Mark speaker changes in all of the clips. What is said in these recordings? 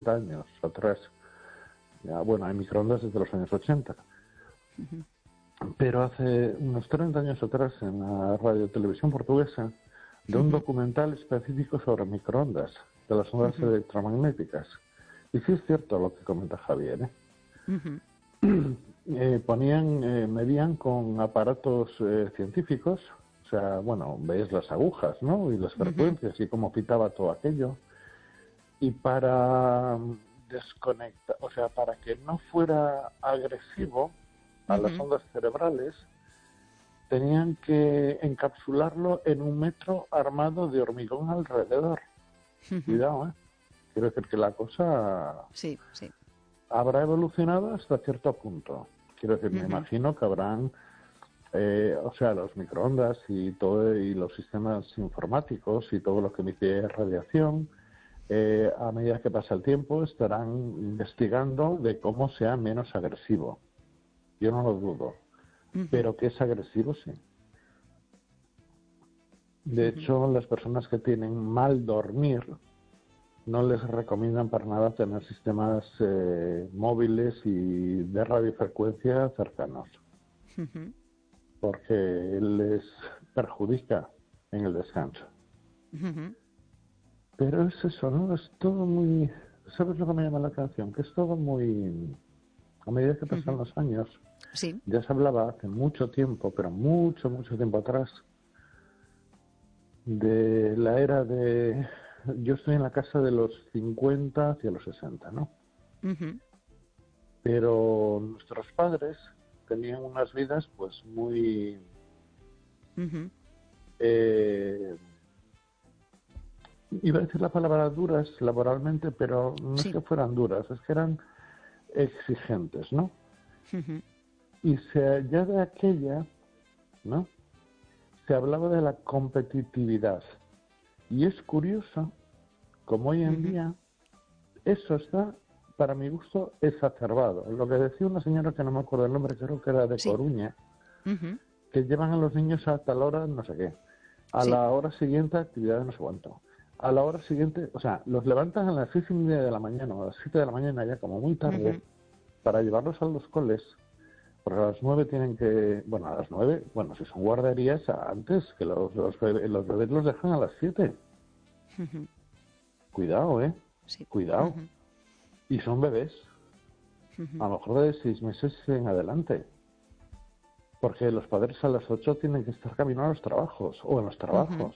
Speaker 1: años atrás. Ya, bueno, hay microondas desde los años 80. Pero hace unos 30 años atrás, en la radio televisión portuguesa, de un documental específico sobre microondas, de las ondas electromagnéticas. Y sí es cierto lo que comenta Javier, medían con aparatos científicos, o sea, bueno, veis las agujas, ¿no? Y las frecuencias y cómo pitaba todo aquello. Y para desconectar, o sea, para que no fuera agresivo a las ondas cerebrales, tenían que encapsularlo en un metro armado de hormigón alrededor. Cuidado, ¿eh? Quiero decir que la cosa habrá evolucionado hasta cierto punto. Quiero decir, me imagino que habrán, los microondas y todo, y los sistemas informáticos y todo lo que emite radiación, a medida que pasa el tiempo, estarán investigando de cómo sea menos agresivo. Yo no lo dudo, pero que es agresivo, sí. De hecho, las personas que tienen mal dormir no les recomiendan para nada tener sistemas móviles y de radiofrecuencia cercanos, porque les perjudica en el descanso. Pero es eso, ¿no? Es todo muy... ¿Sabes lo que me llama la atención? Que es todo muy... A medida que pasan los años, ya se hablaba hace mucho tiempo, pero mucho, mucho tiempo atrás, de la era de... Yo estoy en la casa de los 50 hacia los 60, ¿no? Pero nuestros padres tenían unas vidas pues muy... iba a decir la palabra duras laboralmente, pero no es que fueran duras, es que eran exigentes, ¿no? Y ya de aquella, ¿no?, se hablaba de la competitividad. Y es curioso como hoy en día eso está, para mi gusto, exacerbado. Lo que decía una señora que no me acuerdo el nombre, creo que era de Coruña, que llevan a los niños a tal hora, no sé qué. A la hora siguiente, actividad de no sé cuánto. A la hora siguiente, o sea, los levantan a las 6:30 de la mañana, o a las 7 de la mañana, ya como muy tarde, para llevarlos a los coles, porque a las 9 tienen que... Bueno, a las 9, bueno, si son guarderías, antes, que los bebés los dejan a las 7. Cuidado, ¿eh? Cuidado. Y son bebés. A lo mejor de 6 meses en adelante. Porque los padres a las 8 tienen que estar camino a los trabajos, o en los trabajos.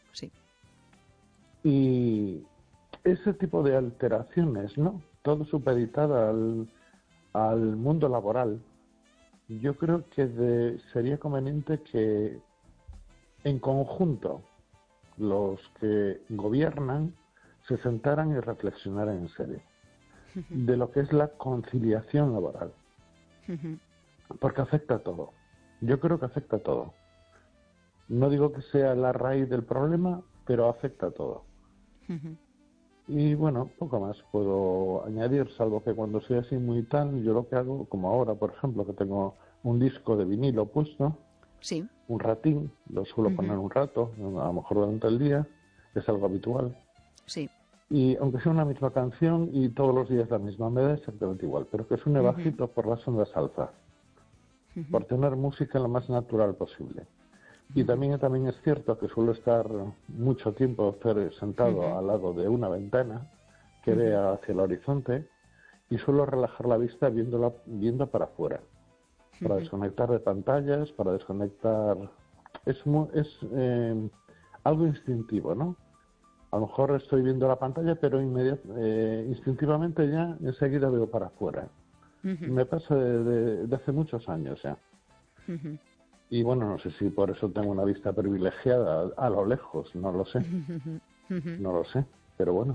Speaker 1: Y ese tipo de alteraciones, ¿no?, todo supeditada al mundo laboral, yo creo que sería conveniente que en conjunto los que gobiernan se sentaran y reflexionaran en serio de lo que es la conciliación laboral, porque afecta a todo. Yo creo que afecta a todo. No digo que sea la raíz del problema, pero afecta a todo. Y bueno, poco más puedo añadir, salvo que cuando soy así muy tal, yo lo que hago, como ahora, por ejemplo, que tengo un disco de vinilo puesto, un ratín, lo suelo poner un rato, a lo mejor durante el día, es algo habitual. Y aunque sea una misma canción y todos los días la misma, me da exactamente igual, pero que suene bajito por las ondas alfa, por tener música lo más natural posible. Y también es cierto que suelo estar mucho tiempo sentado al lado de una ventana que vea hacia el horizonte y suelo relajar la vista viendo para afuera, para desconectar de pantallas, para desconectar... Es algo instintivo, ¿no? A lo mejor estoy viendo la pantalla, pero instintivamente ya enseguida veo para afuera. Me pasa de hace muchos años ya. Y bueno, no sé si por eso tengo una vista privilegiada a lo lejos, no lo sé. No lo sé, pero bueno.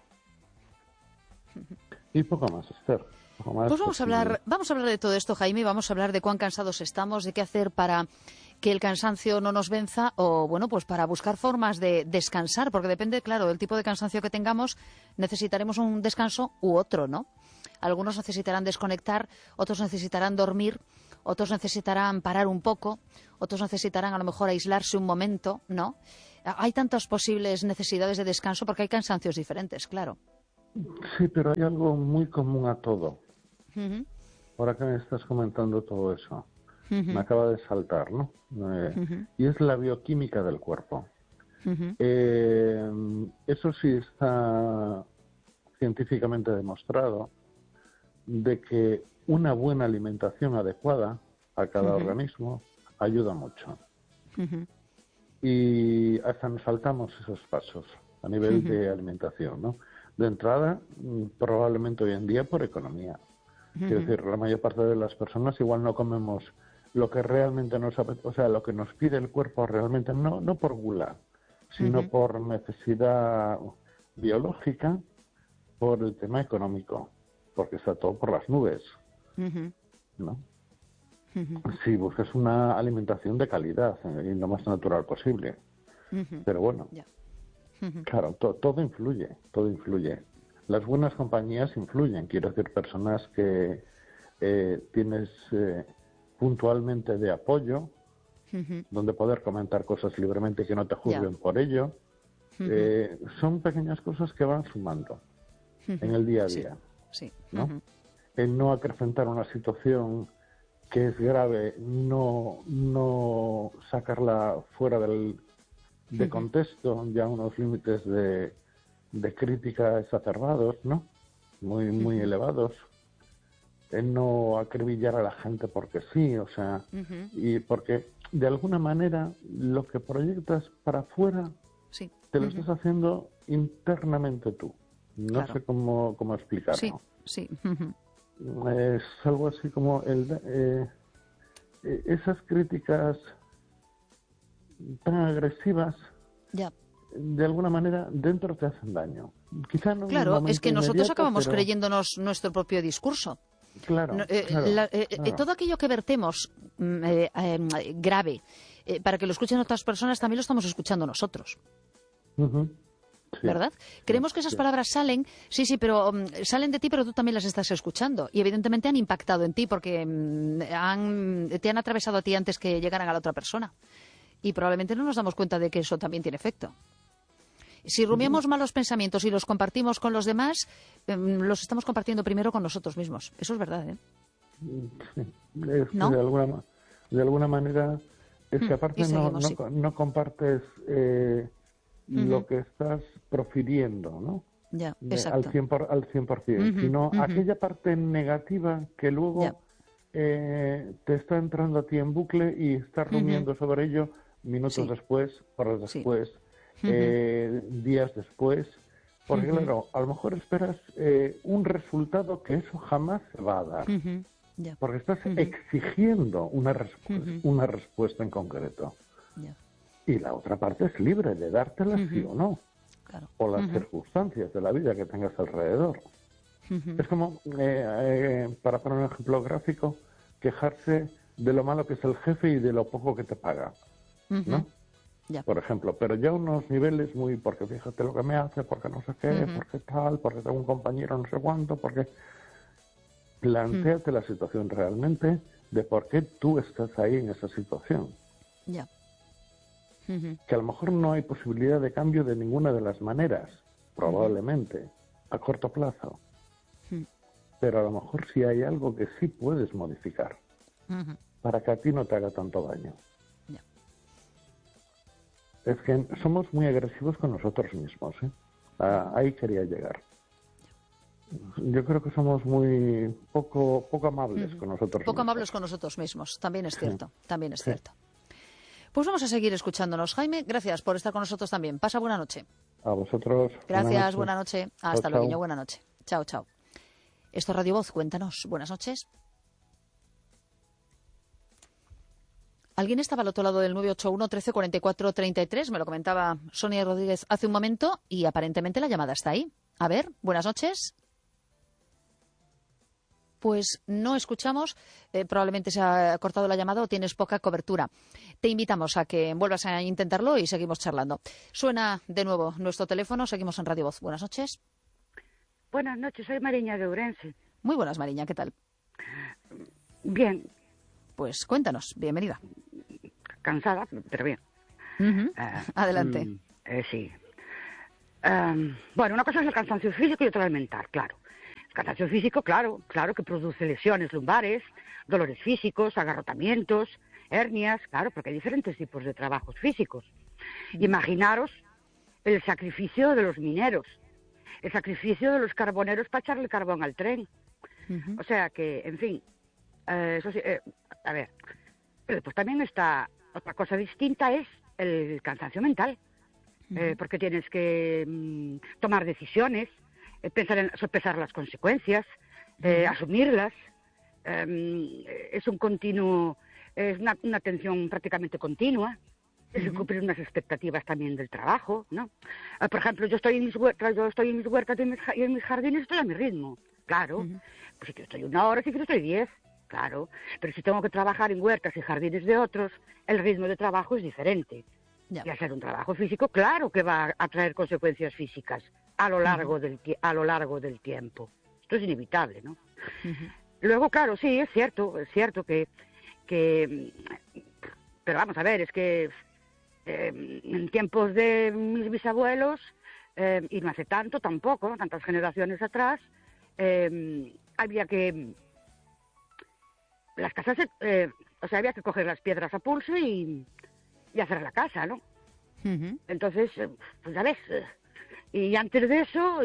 Speaker 1: Y poco más, Esther. Poco más,
Speaker 2: pues vamos a hablar de todo esto, Jaime, vamos a hablar de cuán cansados estamos, de qué hacer para que el cansancio no nos venza o, bueno, pues para buscar formas de descansar, porque depende, claro, del tipo de cansancio que tengamos, necesitaremos un descanso u otro, ¿no? Algunos necesitarán desconectar, otros necesitarán dormir, otros necesitarán parar un poco, otros necesitarán a lo mejor aislarse un momento, ¿no? Hay tantas posibles necesidades de descanso porque hay cansancios diferentes, claro.
Speaker 1: Sí, pero hay algo muy común a todo.
Speaker 2: Ujú,
Speaker 1: Ahora que me estás comentando todo eso, me
Speaker 2: ujú,
Speaker 1: acaba de saltar, ¿no?
Speaker 2: ujú,
Speaker 1: Y es la bioquímica del cuerpo.
Speaker 2: ujú,
Speaker 1: Eso sí está científicamente demostrado de que una buena alimentación adecuada a cada
Speaker 2: ujú,
Speaker 1: organismo ayuda mucho.
Speaker 2: ujú,
Speaker 1: Y hasta nos saltamos esos pasos a nivel
Speaker 2: ujú,
Speaker 1: de alimentación, ¿no? De entrada, probablemente hoy en día por economía. Quiero
Speaker 2: ujú,
Speaker 1: decir, la mayor parte de las personas igual no comemos lo que realmente nos apetece, o sea, lo que nos pide el cuerpo realmente, no por gula, sino
Speaker 2: ujú,
Speaker 1: por necesidad biológica, por el tema económico, porque está todo por las nubes,
Speaker 2: ujú,
Speaker 1: ¿no?
Speaker 2: ujú,
Speaker 1: Si buscas una alimentación de calidad y lo más natural posible.
Speaker 2: ujú.
Speaker 1: Pero bueno,
Speaker 2: Ya. Ujú,
Speaker 1: claro, todo influye, todo influye. Las buenas compañías influyen, quiero decir, personas que tienes puntualmente de apoyo,
Speaker 2: ujú.
Speaker 1: donde poder comentar cosas libremente y que no te
Speaker 2: Ya.
Speaker 1: juzguen por ello,
Speaker 2: Ujú,
Speaker 1: son pequeñas cosas que van sumando en
Speaker 2: ujú.
Speaker 1: el día a
Speaker 2: Sí,
Speaker 1: día,
Speaker 2: sí.
Speaker 1: ¿no?
Speaker 2: Ujú,
Speaker 1: El no acrecentar una situación que es grave, no sacarla fuera de
Speaker 2: ujú,
Speaker 1: contexto, ya unos límites de crítica exacerbados, ¿no? Muy
Speaker 2: ujú,
Speaker 1: elevados. El no acribillar a la gente porque sí, o sea,
Speaker 2: ujú.
Speaker 1: y porque de alguna manera lo que proyectas para afuera
Speaker 2: Sí.
Speaker 1: te lo
Speaker 2: Ujú.
Speaker 1: estás haciendo internamente tú. No
Speaker 2: Claro.
Speaker 1: sé cómo
Speaker 2: Sí,
Speaker 1: explicarlo.
Speaker 2: sí. Ujú.
Speaker 1: Es algo así como esas críticas tan agresivas,
Speaker 2: Ya.
Speaker 1: de alguna manera, dentro te hacen daño. Quizá no en el
Speaker 2: Claro, es
Speaker 1: momento
Speaker 2: que nosotros
Speaker 1: inmediato,
Speaker 2: acabamos
Speaker 1: pero
Speaker 2: creyéndonos nuestro propio discurso.
Speaker 1: claro, claro, claro.
Speaker 2: Todo aquello que vertemos grave para que lo escuchen otras personas, también lo estamos escuchando nosotros.
Speaker 1: Ujú. Sí,
Speaker 2: ¿Verdad?
Speaker 1: sí,
Speaker 2: Creemos que esas
Speaker 1: sí.
Speaker 2: palabras salen, sí, sí, pero salen de ti, pero tú también las estás escuchando. Y evidentemente han impactado en ti porque te han atravesado a ti antes que llegaran a la otra persona. Y probablemente no nos damos cuenta de que eso también tiene efecto. Si rumiamos malos pensamientos y los compartimos con los demás, los estamos compartiendo primero con nosotros mismos. Eso es verdad, ¿eh?
Speaker 1: Sí. Es que
Speaker 2: ¿No?
Speaker 1: de alguna manera, es que aparte
Speaker 2: Y seguimos, sí.
Speaker 1: no compartes
Speaker 2: Ujú.
Speaker 1: lo que estás profiriendo, ¿no?
Speaker 2: Ya,
Speaker 1: Al
Speaker 2: exacto.
Speaker 1: 100%,
Speaker 2: Ujú,
Speaker 1: sino
Speaker 2: ujú.
Speaker 1: aquella parte negativa que
Speaker 2: Ya.
Speaker 1: luego te está entrando a ti en bucle y estás
Speaker 2: Ujú.
Speaker 1: rumiando sobre ello minutos
Speaker 2: Sí,
Speaker 1: después, horas
Speaker 2: sí.
Speaker 1: después,
Speaker 2: Ujú,
Speaker 1: días después, porque
Speaker 2: ujú,
Speaker 1: claro, a lo mejor esperas un resultado que eso jamás se va a dar,
Speaker 2: ujú. Ya.
Speaker 1: porque estás
Speaker 2: Ujú,
Speaker 1: exigiendo
Speaker 2: ujú.
Speaker 1: una respuesta en concreto.
Speaker 2: Ya.
Speaker 1: Y la otra parte es libre de dártela sí
Speaker 2: Ujú.
Speaker 1: o no,
Speaker 2: Claro.
Speaker 1: o las
Speaker 2: Ujú,
Speaker 1: circunstancias de la vida que tengas alrededor.
Speaker 2: ujú,
Speaker 1: Es como, para poner un ejemplo gráfico, quejarse de lo malo que es el jefe y de lo poco que te paga,
Speaker 2: ujú.
Speaker 1: ¿no?
Speaker 2: Ya.
Speaker 1: Por ejemplo, pero ya unos niveles muy, porque fíjate lo que me hace, porque no sé qué,
Speaker 2: Ujú,
Speaker 1: porque tal, porque tengo un compañero no sé cuánto, porque
Speaker 2: ujú.
Speaker 1: plantéate la situación realmente de por qué tú estás ahí en esa situación.
Speaker 2: Ya. Ujú,
Speaker 1: Que a lo mejor no hay posibilidad de cambio de ninguna de las maneras,
Speaker 2: ujú,
Speaker 1: probablemente, a corto plazo,
Speaker 2: ujú,
Speaker 1: pero a lo mejor sí hay algo que sí puedes modificar
Speaker 2: ujú.
Speaker 1: para que a ti no te haga tanto daño.
Speaker 2: Ya.
Speaker 1: Es que somos muy agresivos con nosotros mismos, ¿eh?
Speaker 2: Ujú.
Speaker 1: Ahí quería llegar. Yo creo que somos muy poco amables
Speaker 2: Ujú.
Speaker 1: con nosotros
Speaker 2: Poco
Speaker 1: mismos.
Speaker 2: amables con nosotros mismos. También es
Speaker 1: Sí,
Speaker 2: cierto. También es
Speaker 1: sí.
Speaker 2: cierto. Pues vamos a seguir escuchándonos. Jaime, gracias por estar con nosotros también. Pasa buena noche.
Speaker 1: A vosotros, buenas
Speaker 2: Gracias,
Speaker 1: noches.
Speaker 2: buena noche.
Speaker 1: Chao,
Speaker 2: Hasta luego,
Speaker 1: chao.
Speaker 2: buena noche. Chao, chao. Esto es Radio Voz, cuéntanos. Buenas noches. ¿Alguien estaba al otro lado del 981 13 44 33? Me lo comentaba Sonia Rodríguez hace un momento y aparentemente la llamada está ahí. A ver, buenas noches. Pues no escuchamos, probablemente se ha cortado la llamada o tienes poca cobertura. Te invitamos a que vuelvas a intentarlo y seguimos charlando. Suena de nuevo nuestro teléfono, seguimos en Radio Voz. Buenas noches.
Speaker 3: Buenas noches, soy Mariña de Ourense.
Speaker 2: Muy buenas, Mariña, ¿qué tal?
Speaker 3: Bien,
Speaker 2: Pues cuéntanos, bienvenida.
Speaker 3: cansada, pero bien.
Speaker 2: Ujú.
Speaker 3: Eh,
Speaker 2: Adelante.
Speaker 3: sí. Bueno, una cosa es el cansancio físico y otra el mental, claro. El cansancio físico, claro que produce lesiones lumbares, dolores físicos, agarrotamientos, hernias, claro, porque hay diferentes tipos de trabajos físicos. Imaginaros el sacrificio de los mineros, el sacrificio de los carboneros para echarle carbón al tren. O sea que, en fin, eso sí, a ver, pero pues también está otra cosa distinta, es el cansancio mental, porque tienes que tomar decisiones, sopesar las consecuencias, asumirlas. Es un continuo, es una tensión prácticamente continua. Es cumplir unas expectativas también del trabajo, ¿no? Por ejemplo, yo estoy en mis huertas y en mis jardines, estoy a mi ritmo, claro. Pues si yo estoy 1 hora, si quiero estoy 10, claro. Pero si tengo que trabajar en huertas y jardines de otros, el ritmo de trabajo es diferente. Y al ser un trabajo físico, claro que va a traer consecuencias físicas a lo largo del tiempo. Esto es inevitable, ¿no? Luego, claro, sí, es cierto que pero vamos a ver, es que en tiempos de mis bisabuelos, y no hace tanto tampoco, tantas generaciones atrás, había que... Las casas, había que coger las piedras a pulso y hacer la casa, ¿no? Entonces, pues ya ves, y antes de eso,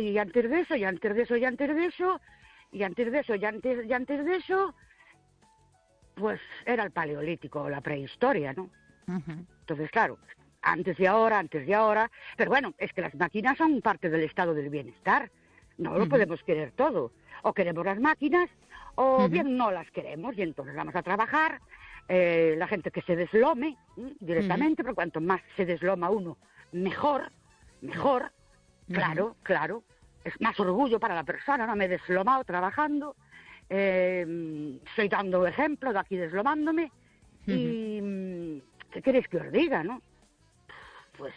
Speaker 3: pues era el paleolítico, la prehistoria, ¿no? Entonces, claro, antes y ahora, pero bueno, es que las máquinas son parte del estado del bienestar, no lo podemos querer todo, o queremos las máquinas, o bien no las queremos, y entonces vamos a trabajar, la gente que se deslome directamente, porque cuanto más se desloma uno, mejor, claro, es más orgullo para la persona, no me he deslomado trabajando, estoy dando ejemplo de aquí deslomándome, y ¿qué queréis que os diga, no? Pues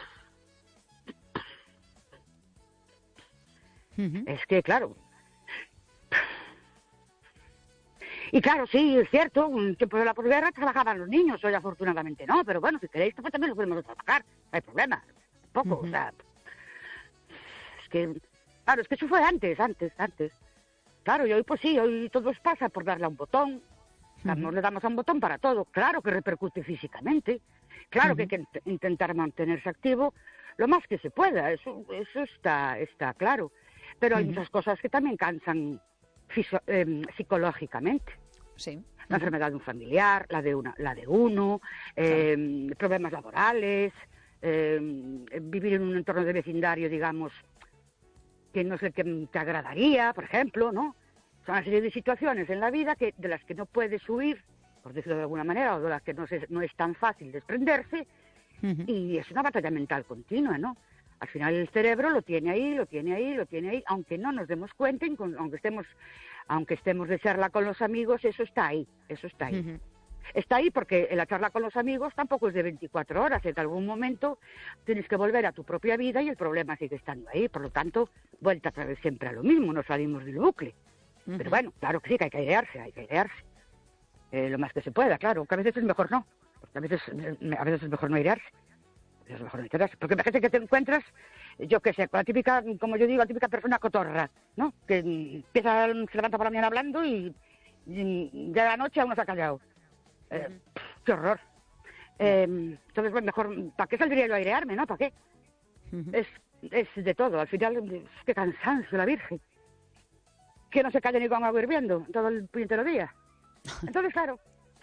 Speaker 3: es que, claro. Y claro, sí, es cierto, en tiempo de la posguerra trabajaban los niños, hoy afortunadamente no, pero bueno, si queréis, pues también lo podemos trabajar, no hay problema, tampoco, o sea, es que, claro, es que eso fue antes. Claro, y hoy pues sí, hoy todo pasa por darle a un botón, le damos a un botón para todo, claro que repercute físicamente, claro que hay que intentar mantenerse activo lo más que se pueda, eso está claro, pero hay muchas cosas que también cansan psicológicamente.
Speaker 2: Sí.
Speaker 3: La enfermedad de un familiar, la de uno, problemas laborales, vivir en un entorno de vecindario, digamos, que no es el que te agradaría, por ejemplo, ¿no? Son una serie de situaciones en la vida de las que no puedes huir, por decirlo de alguna manera, o de las que no es tan fácil desprenderse, y es una batalla mental continua, ¿no? Al final el cerebro lo tiene ahí, aunque no nos demos cuenta, aunque estemos de charla con los amigos, eso está ahí. Está ahí porque la charla con los amigos tampoco es de 24 horas, en algún momento tienes que volver a tu propia vida y el problema sigue estando ahí, por lo tanto, vuelta otra vez siempre a lo mismo, no salimos del bucle. Pero bueno, claro que sí, que hay que airearse, lo más que se pueda, claro, que a veces es mejor no, porque a veces es mejor no airearse. Porque imagínate que te encuentras, yo qué sé, con la típica, como yo digo, la típica persona cotorra, ¿no? Que se levanta por la mañana hablando y ya la noche aún no se ha callado. ¡Qué horror! Entonces, bueno, mejor, ¿para qué saldría yo a airearme, no? ¿Para qué? Es de todo, al final, qué cansancio la Virgen. Que no se calle ni con agua hirviendo todo el puñetero día. Entonces, claro,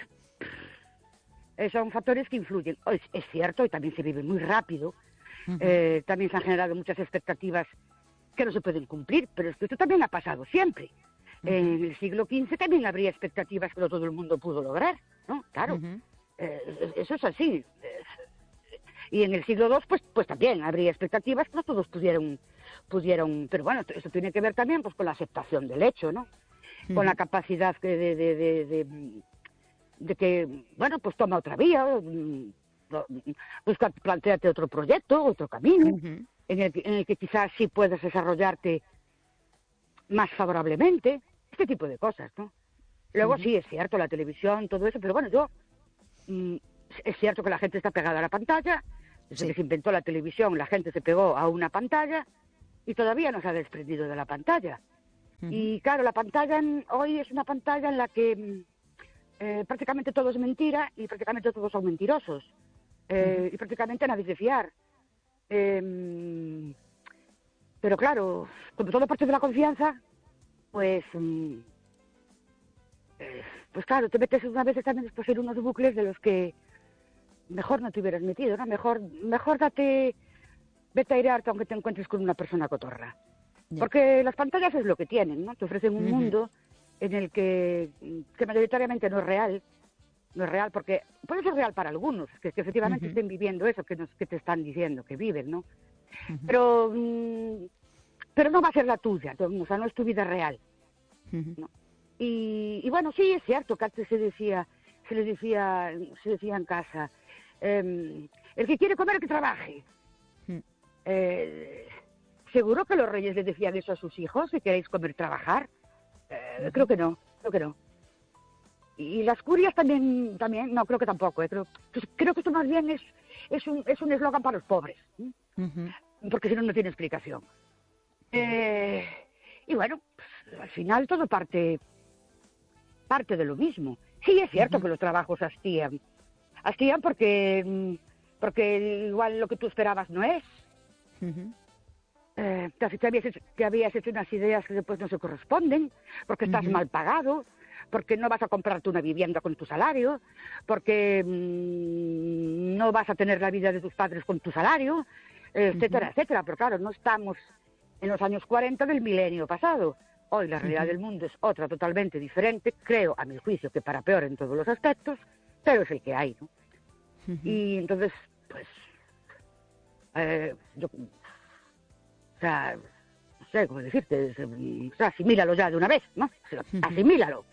Speaker 3: son factores que influyen. Es cierto, y también se vive muy rápido. También se han generado muchas expectativas que no se pueden cumplir, pero es que esto también ha pasado siempre. En el siglo XV también habría expectativas que no todo el mundo pudo lograr, ¿no? Claro, eso es así. Y en el siglo II, pues también habría expectativas que no todos pudieron, pero bueno, eso tiene que ver también pues con la aceptación del hecho, ¿no? Con la capacidad de que, bueno, pues toma otra vía, busca, plantéate otro proyecto, otro camino, en el que quizás sí puedas desarrollarte más favorablemente, este tipo de cosas, ¿no? Luego sí, es cierto, la televisión, todo eso, pero bueno, es cierto que la gente está pegada a la pantalla, Desde que se inventó la televisión, la gente se pegó a una pantalla y todavía no se ha desprendido de la pantalla. Y claro, la pantalla hoy es una pantalla en la que prácticamente todo es mentira y prácticamente todos son mentirosos. Y prácticamente nadie es de fiar. Pero claro, como todo parte de la confianza, pues claro, te metes unas veces también después en unos bucles de los que mejor no te hubieras metido, ¿no? Mejor vete a airearte aunque te encuentres con una persona cotorra. Yeah. Porque las pantallas es lo que tienen, ¿no? Te ofrecen un mundo en el que mayoritariamente no es real. No es real porque puede ser real para algunos, que efectivamente estén viviendo eso que te están diciendo que viven, ¿no? Pero no va a ser la tuya, o sea, no es tu vida real, ¿no? Y bueno, sí, es cierto que antes se decía en casa, el que quiere comer que trabaje. ¿Seguro que los reyes le decían eso a sus hijos, si queréis comer, trabajar? Creo que no. Y las curias también, no, creo que tampoco. Creo que esto más bien es un eslogan para los pobres, porque si no, no tiene explicación. Y bueno, pues, al final todo parte de lo mismo. Sí, es cierto que los trabajos hastían porque igual lo que tú esperabas no es. Te habías hecho unas ideas que después no se corresponden, porque estás mal pagado, porque no vas a comprarte una vivienda con tu salario, porque no vas a tener la vida de tus padres con tu salario, etcétera, etcétera. Pero claro, no estamos en los años 40 del milenio pasado. Hoy la realidad del mundo es otra totalmente diferente, creo, a mi juicio, que para peor en todos los aspectos, pero es el que hay, ¿no? Y entonces, pues, o sea, no sé cómo decirte, asimílalo ya de una vez, ¿no? Asimílalo.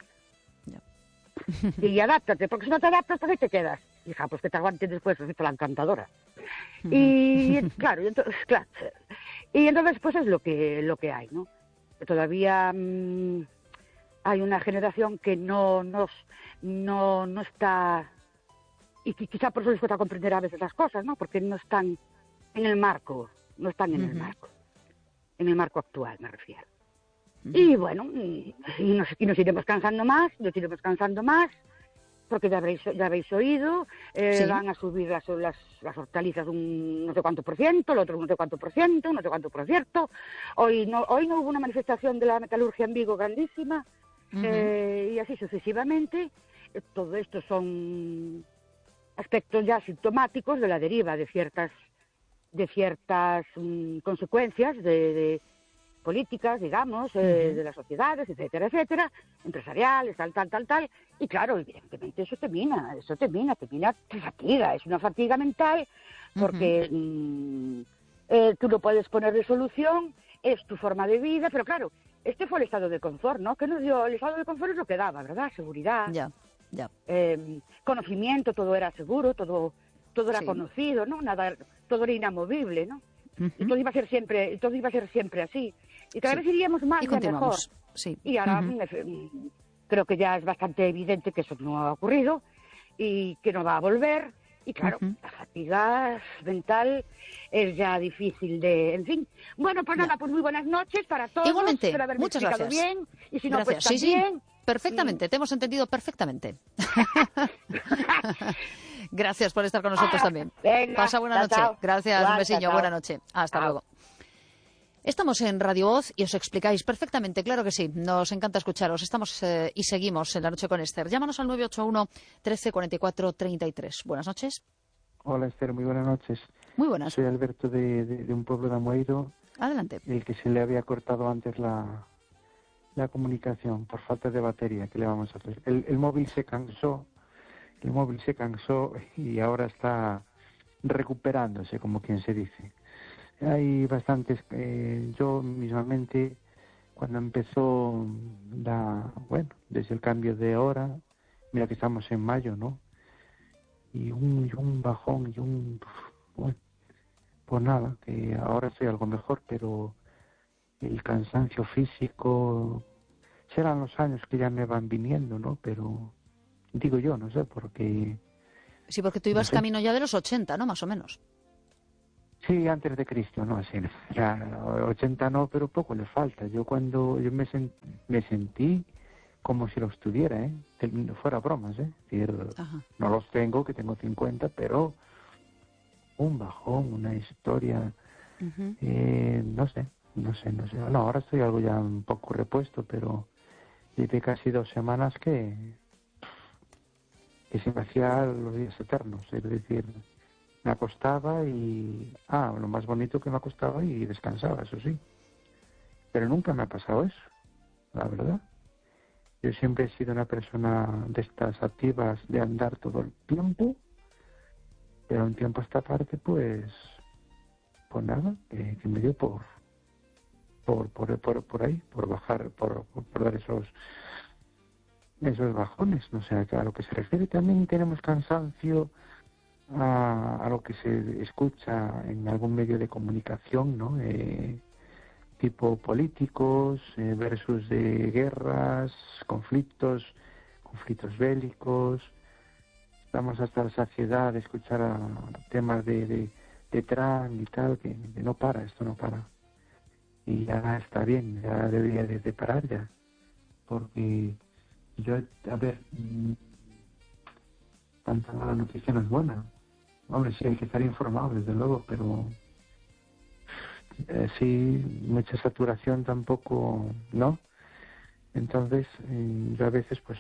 Speaker 3: Y adáptate, porque si no te adaptas, pues ahí te quedas. Hija, pues que te aguantes después, es la encantadora. Y claro, y entonces pues es lo que hay, ¿no? Todavía hay una generación que no está, y quizá por eso les cuesta comprender a veces las cosas, ¿no? Porque no están en el marco, en el marco actual, me refiero. Y bueno, y nos iremos cansando más, porque ya habéis oído, ¿sí? Van a subir las hortalizas un no sé cuánto por ciento, el otro un no sé cuánto por ciento, un no sé cuánto por cierto. Hoy no hubo una manifestación de la metalurgia en Vigo grandísima, y así sucesivamente. Todo esto son aspectos ya sintomáticos de la deriva de ciertas consecuencias de políticas, digamos, de las sociedades, etcétera, etcétera, empresariales, tal, y claro, evidentemente eso te mina, te fatiga, es una fatiga mental, porque tú no puedes ponerle solución, es tu forma de vida, pero claro, este fue el estado de confort, ¿no? ¿Qué nos dio? El estado de confort es lo que daba, ¿verdad? Seguridad, conocimiento, todo era seguro, todo era conocido, ¿no? Nada, todo era inamovible, ¿no? Y todo iba a ser siempre así. Y cada vez iríamos más y mejor.
Speaker 2: Sí.
Speaker 3: Y ahora creo que ya es bastante evidente que eso no ha ocurrido y que no va a volver. Y claro, la fatiga mental es ya difícil de... En fin. Bueno, pues nada, pues muy buenas noches para todos.
Speaker 2: Igualmente,
Speaker 3: espero haberme
Speaker 2: muchas
Speaker 3: explicado
Speaker 2: gracias.
Speaker 3: bien. Y si no,
Speaker 2: gracias.
Speaker 3: pues también...
Speaker 2: Sí. Perfectamente, te hemos entendido perfectamente. Gracias por estar con nosotros también.
Speaker 3: Venga,
Speaker 2: pasa buena noche.
Speaker 3: Chao.
Speaker 2: Gracias,
Speaker 3: Igual,
Speaker 2: un besiño,
Speaker 3: chao.
Speaker 2: buena noche. Hasta luego. Estamos en Radio Voz y os explicáis perfectamente, claro que sí. Nos encanta escucharos. Estamos y seguimos en La Noche con Esther. Llámanos al 981 13 44 33. Buenas noches.
Speaker 4: Hola Esther, muy buenas noches.
Speaker 2: Muy buenas.
Speaker 4: Soy Alberto de un pueblo de Amoeiro.
Speaker 2: Adelante.
Speaker 4: El que se le había cortado antes la comunicación por falta de batería. ¿Qué le vamos a hacer? El móvil se cansó y ahora está recuperándose, como quien se dice. Hay bastantes, yo mismamente, cuando empezó desde el cambio de hora, mira que estamos en mayo, ¿no? Y un bajón pues nada, que ahora estoy algo mejor, pero el cansancio físico, serán los años que ya me van viniendo, ¿no? Pero digo yo, no sé, porque...
Speaker 2: Sí, porque tú ibas camino ya de los 80, ¿no? Más o menos.
Speaker 4: Sí, antes de Cristo, no, sí, ya 80 no, pero poco le falta. Yo cuando yo me sentí como si los tuviera, ¿eh? Fuera bromas, ¿eh? Es decir,
Speaker 2: Ajá.
Speaker 4: no los tengo, que tengo 50, pero un bajón, una historia,
Speaker 2: Ujú.
Speaker 4: no sé. No, ahora estoy algo ya un poco repuesto, pero desde casi 2 semanas que se me hacía los días eternos, es decir, me acostaba y, lo más bonito que me acostaba y descansaba, eso sí, pero nunca me ha pasado eso, la verdad. Yo siempre he sido una persona de estas activas de andar todo el tiempo, pero un tiempo a esta parte, pues nada, que me dio por ahí, por bajar, por dar esos bajones, no sé a lo que se refiere. También tenemos cansancio a lo que se escucha en algún medio de comunicación, ¿no? Tipo políticos versus de guerras, conflictos bélicos. Estamos hasta la saciedad de escuchar temas de Trump y tal, que no para, esto no para. Y ya está bien, ya debería de parar ya. Porque yo, a ver, tanta mala noticia no es buena. Hombre, sí hay que estar informado, desde luego, pero sí, mucha saturación tampoco, ¿no? Entonces, yo a veces, pues,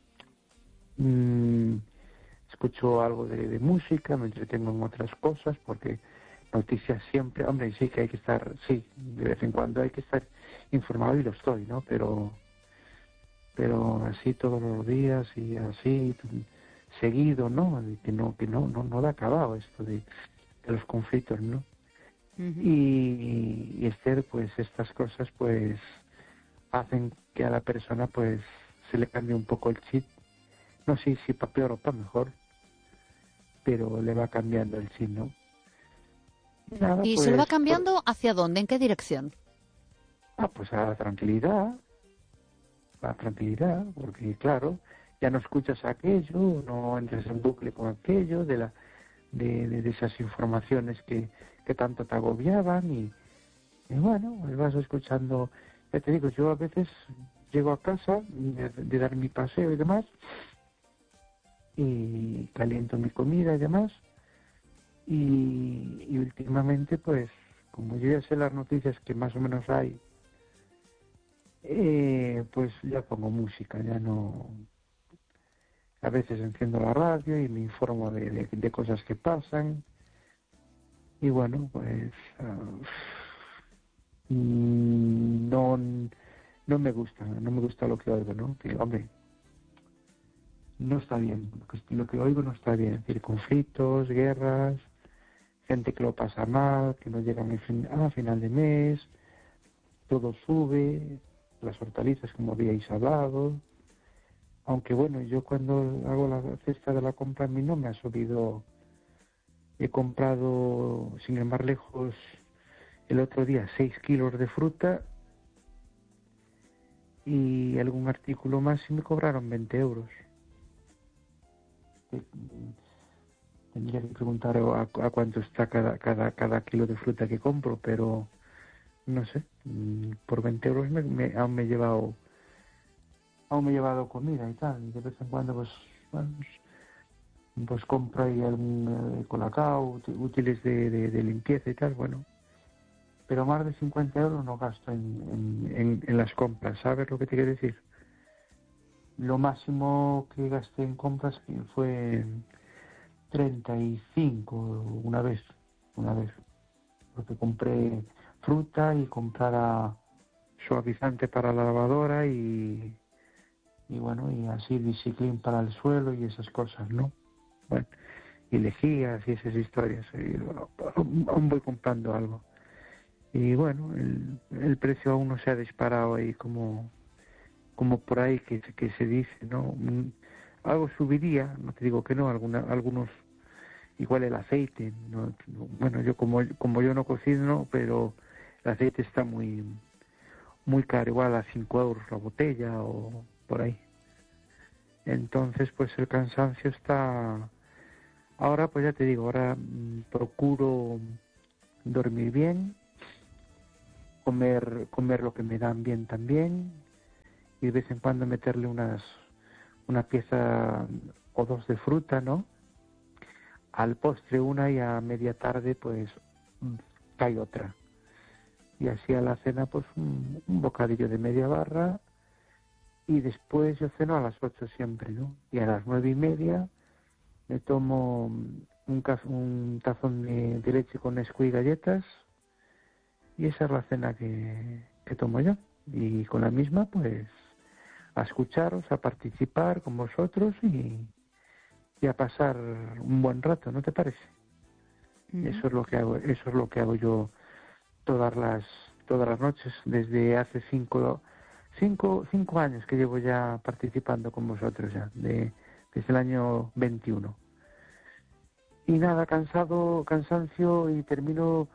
Speaker 4: mm, escucho algo de música, me entretengo en otras cosas, porque noticias siempre, hombre, sí que hay que estar, sí, de vez en cuando hay que estar informado y lo estoy, ¿no? Pero así todos los días y así seguido, ¿no? Que no da acabado esto de los conflictos, ¿no?
Speaker 2: Ujú.
Speaker 4: Y Esther, pues estas cosas pues hacen que a la persona pues se le cambie un poco el chip, no sé si para peor o para mejor, pero le va cambiando el chip, ¿no? Y nada,
Speaker 2: ¿Y se lo va
Speaker 4: pues
Speaker 2: cambiando hacia dónde? ¿En qué dirección?
Speaker 4: pues a la tranquilidad, porque claro, ya no escuchas aquello, no entras en bucle con aquello de esas informaciones que tanto te agobiaban y bueno, pues vas escuchando. Ya te digo, yo a veces llego a casa de dar mi paseo y demás, y caliento mi comida y demás, y últimamente, pues, como yo ya sé las noticias que más o menos hay, pues ya pongo música, ya no. A veces enciendo la radio y me informo de cosas que pasan, y bueno, pues no, no me gusta lo que oigo, ¿no? Que, hombre, no está bien, lo que oigo no está bien, es decir, conflictos, guerras, gente que lo pasa mal, que no llegan a final de mes, todo sube, las hortalizas como habíais hablado, aunque bueno, yo cuando hago la cesta de la compra a mí no me ha subido, he comprado, sin ir más lejos, el otro día 6 kilos de fruta y algún artículo más y me cobraron 20 euros. Tendría que preguntar a cuánto está cada kilo de fruta que compro, pero no sé, por 20 euros aún me he llevado comida y tal, y de vez en cuando pues, bueno, pues compro ahí algún colacao, útiles de limpieza y tal, bueno, pero más de 50 euros no gasto en las compras, ¿sabes lo que te quiero decir? Lo máximo que gasté en compras fue 35 una vez, porque compré fruta y comprara suavizante para la lavadora y bueno, y así Discipline para el suelo y esas cosas, ¿no? Bueno, y lejías y esas historias, y aún voy comprando algo. Y bueno, el precio aún no se ha disparado ahí como por ahí que se dice, ¿no? Algo subiría, no te digo que no, algunos, igual el aceite, bueno, yo como yo no cocino, pero el aceite está muy caro, igual a 5 euros la botella o por ahí. Entonces, pues el cansancio está. Ahora, pues ya te digo, ahora procuro dormir bien, comer lo que me dan bien también, y de vez en cuando meterle una pieza o dos de fruta, ¿no? Al postre una, y a media tarde pues cae otra. Y así a la cena pues un bocadillo de media barra, y después yo ceno a las 8 siempre, ¿no? Y a las 9:30 me tomo un tazón de leche con Nesquik y galletas, y esa es la cena que tomo yo. Y con la misma pues a escucharos, a participar con vosotros y a pasar un buen rato, ¿no te parece? Eso es lo que hago yo todas las noches desde hace cinco años que llevo ya participando con vosotros ya, desde el año 21. Y nada, cansancio, y termino,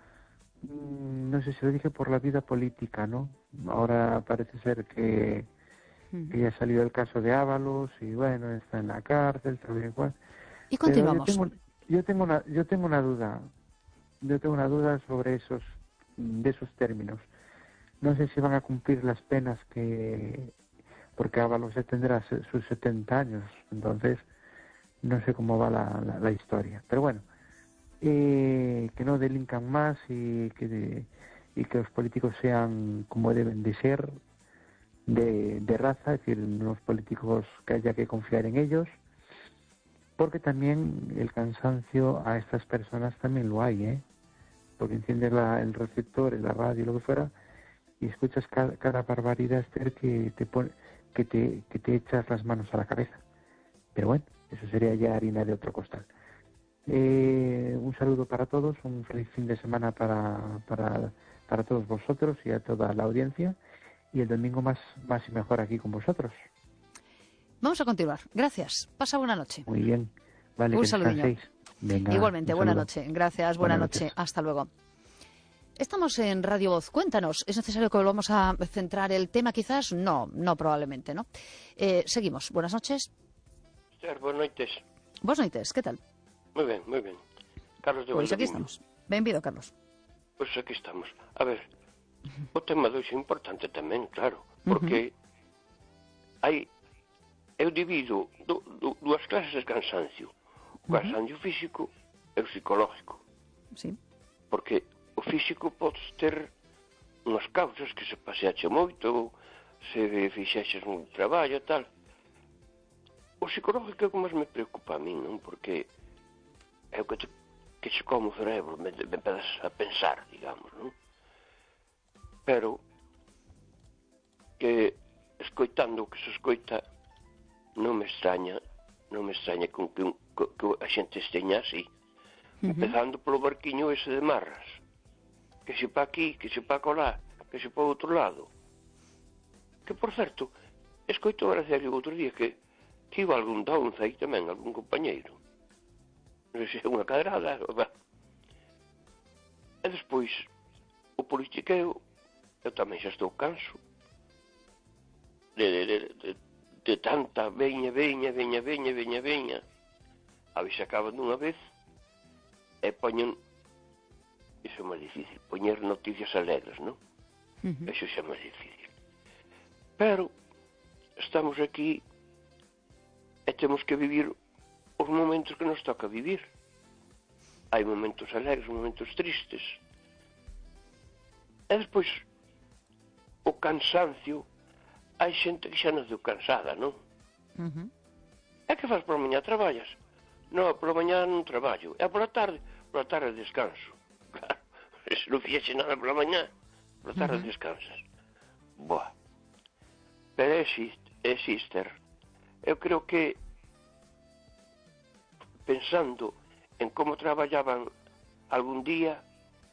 Speaker 4: no sé si lo dije, por la vida política, ¿no? Ahora parece ser que ya salió el caso de Ábalos, y bueno, está en la cárcel, tal y cual.
Speaker 2: Y continuamos.
Speaker 4: Pero yo tengo una duda. Yo tengo una duda sobre de esos términos. No sé si van a cumplir las penas porque Ábalos ya tendrá sus 70 años, entonces no sé cómo va la historia. Pero bueno, que no delincan más, y que los políticos sean como deben de ser, de raza, es decir, unos políticos que haya que confiar en ellos, porque también el cansancio a estas personas también lo hay, ¿eh? Porque enciendes el receptor, la radio, lo que fuera, y escuchas cada barbaridad, Esther, que te echas las manos a la cabeza. Pero bueno, eso sería ya harina de otro costal. Un saludo para todos, un feliz fin de semana para todos vosotros y a toda la audiencia, y el domingo más y mejor aquí con vosotros.
Speaker 2: Vamos a continuar. Gracias. Pasa buena noche.
Speaker 4: Muy bien. Vale,
Speaker 2: un
Speaker 4: que
Speaker 2: saludillo.
Speaker 4: descanséis. Venga,
Speaker 2: igualmente, buena noche. Gracias, buena noche.
Speaker 4: Noches.
Speaker 2: Hasta luego. Estamos en Radio Voz. Cuéntanos, ¿es necesario que volvamos a centrar el tema quizás? No, probablemente, ¿no? Seguimos. Buenas noches.
Speaker 5: Buenas noches.
Speaker 2: Buenas noches, ¿qué tal?
Speaker 5: Muy bien, muy bien. Carlos de
Speaker 2: Pois aquí
Speaker 5: Valdoviño.
Speaker 2: estamos. Benvido, Carlos.
Speaker 5: Pois aquí estamos. A ver, o tema de hoxe é importante tamén, claro, porque eu divido dúas clases de cansancio. O cansancio físico e o psicológico.
Speaker 2: Sí.
Speaker 5: Porque o físico podes ter unhas causas que se paseache moito, se fixeches un traballo e tal. O psicológico é o que máis me preocupa a mí, non? Porque é o que se come o cerebro, me empezas a pensar, digamos, non? Pero que escoitando o que se escoita non me extraña con que a xente esteña así, empezando polo barquiño ese de Marras, que se pa aquí, que se pa colá, que se pa outro lado, que por certo escoito a Graciela o outro día que iba algún downza aí tamén, algún compañeiro, non sei se é unha cadrada, e despois o politiqueo, eu tamén xa estou canso de tanta veña, a ver se acaban dunha vez, e poñen, iso é máis difícil, poñer noticias alegres, non? Iso xa é máis difícil. Pero estamos aquí e temos que vivir os momentos que nos toca vivir. Hai momentos alegres, momentos tristes. E despois o cansancio, hai xente que xa naceu cansada, non? E que faz por a mañá? Traballas? Non, por a mañá non traballo. E por a tarde descanso. Claro, se non fixeche nada por a mañá, por a tarde descansas. Boa. Pero exister. Eu creo que pensando en como traballaban algún día,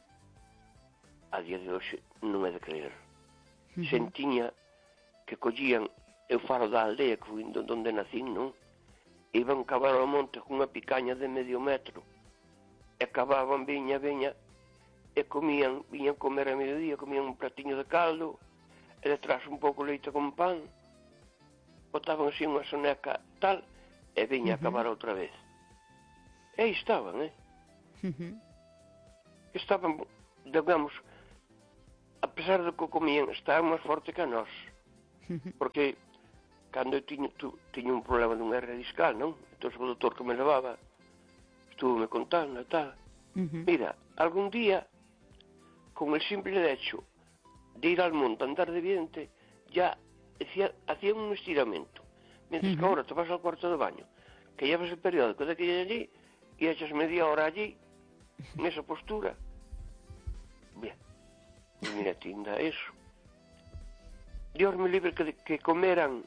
Speaker 5: a día de hoxe non é de creer. Sentiña que collían, eu falo da aldea que foi onde nacín, non? Iban cavar ao monte cunha picaña de medio metro e cavaban viña e comían, viñan comer a mediodía, comían un platiño de caldo e detrás un pouco leite con pan, botaban así unha soneca tal e viña a cavar outra vez. E aí estaban, Estaban digamos, a pesar do que comían, estaban máis forte que a nós. Porque cando eu tiña un problema dunha hernia discal, non? Entón o doutor que me levaba estuvo-me contando e tal. Mira, algún día, con el simple hecho de ir al monte a andar de viento, ya hacían un estiramiento. Mientras que ahora te vas al cuarto de baño, que llevas el periódico de aquí y allí, y echas media hora allí, en esa postura. Bien, y mira, tinda eso. Dios me libre que comeran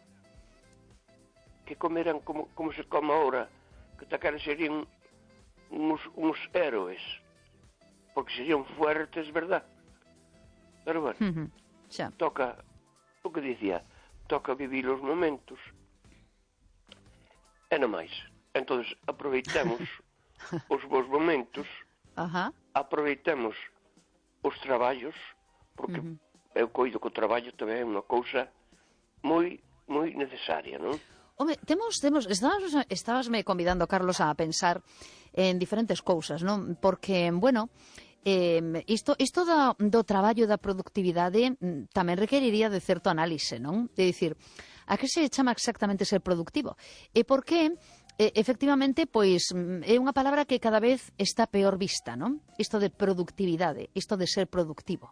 Speaker 5: como se come ahora, que tal serían unos héroes, porque serían fuertes, ¿verdad? Pero bueno, toca, o que dicía, toca vivir os momentos. E non máis. Entón, aproveitemos os bons momentos, aproveitemos os traballos, porque eu coido que o traballo tamén é unha cousa moi necesaria, non?
Speaker 2: Home, estabasme convidando, Carlos, a pensar en diferentes cousas, non? Porque, bueno, isto do traballo da productividade tamén requeriría de certo análise, non? De dicir, a que se chama exactamente ser productivo? E por que, efectivamente, pois é unha palabra que cada vez está peor vista, non? Isto de productividade, isto de ser productivo.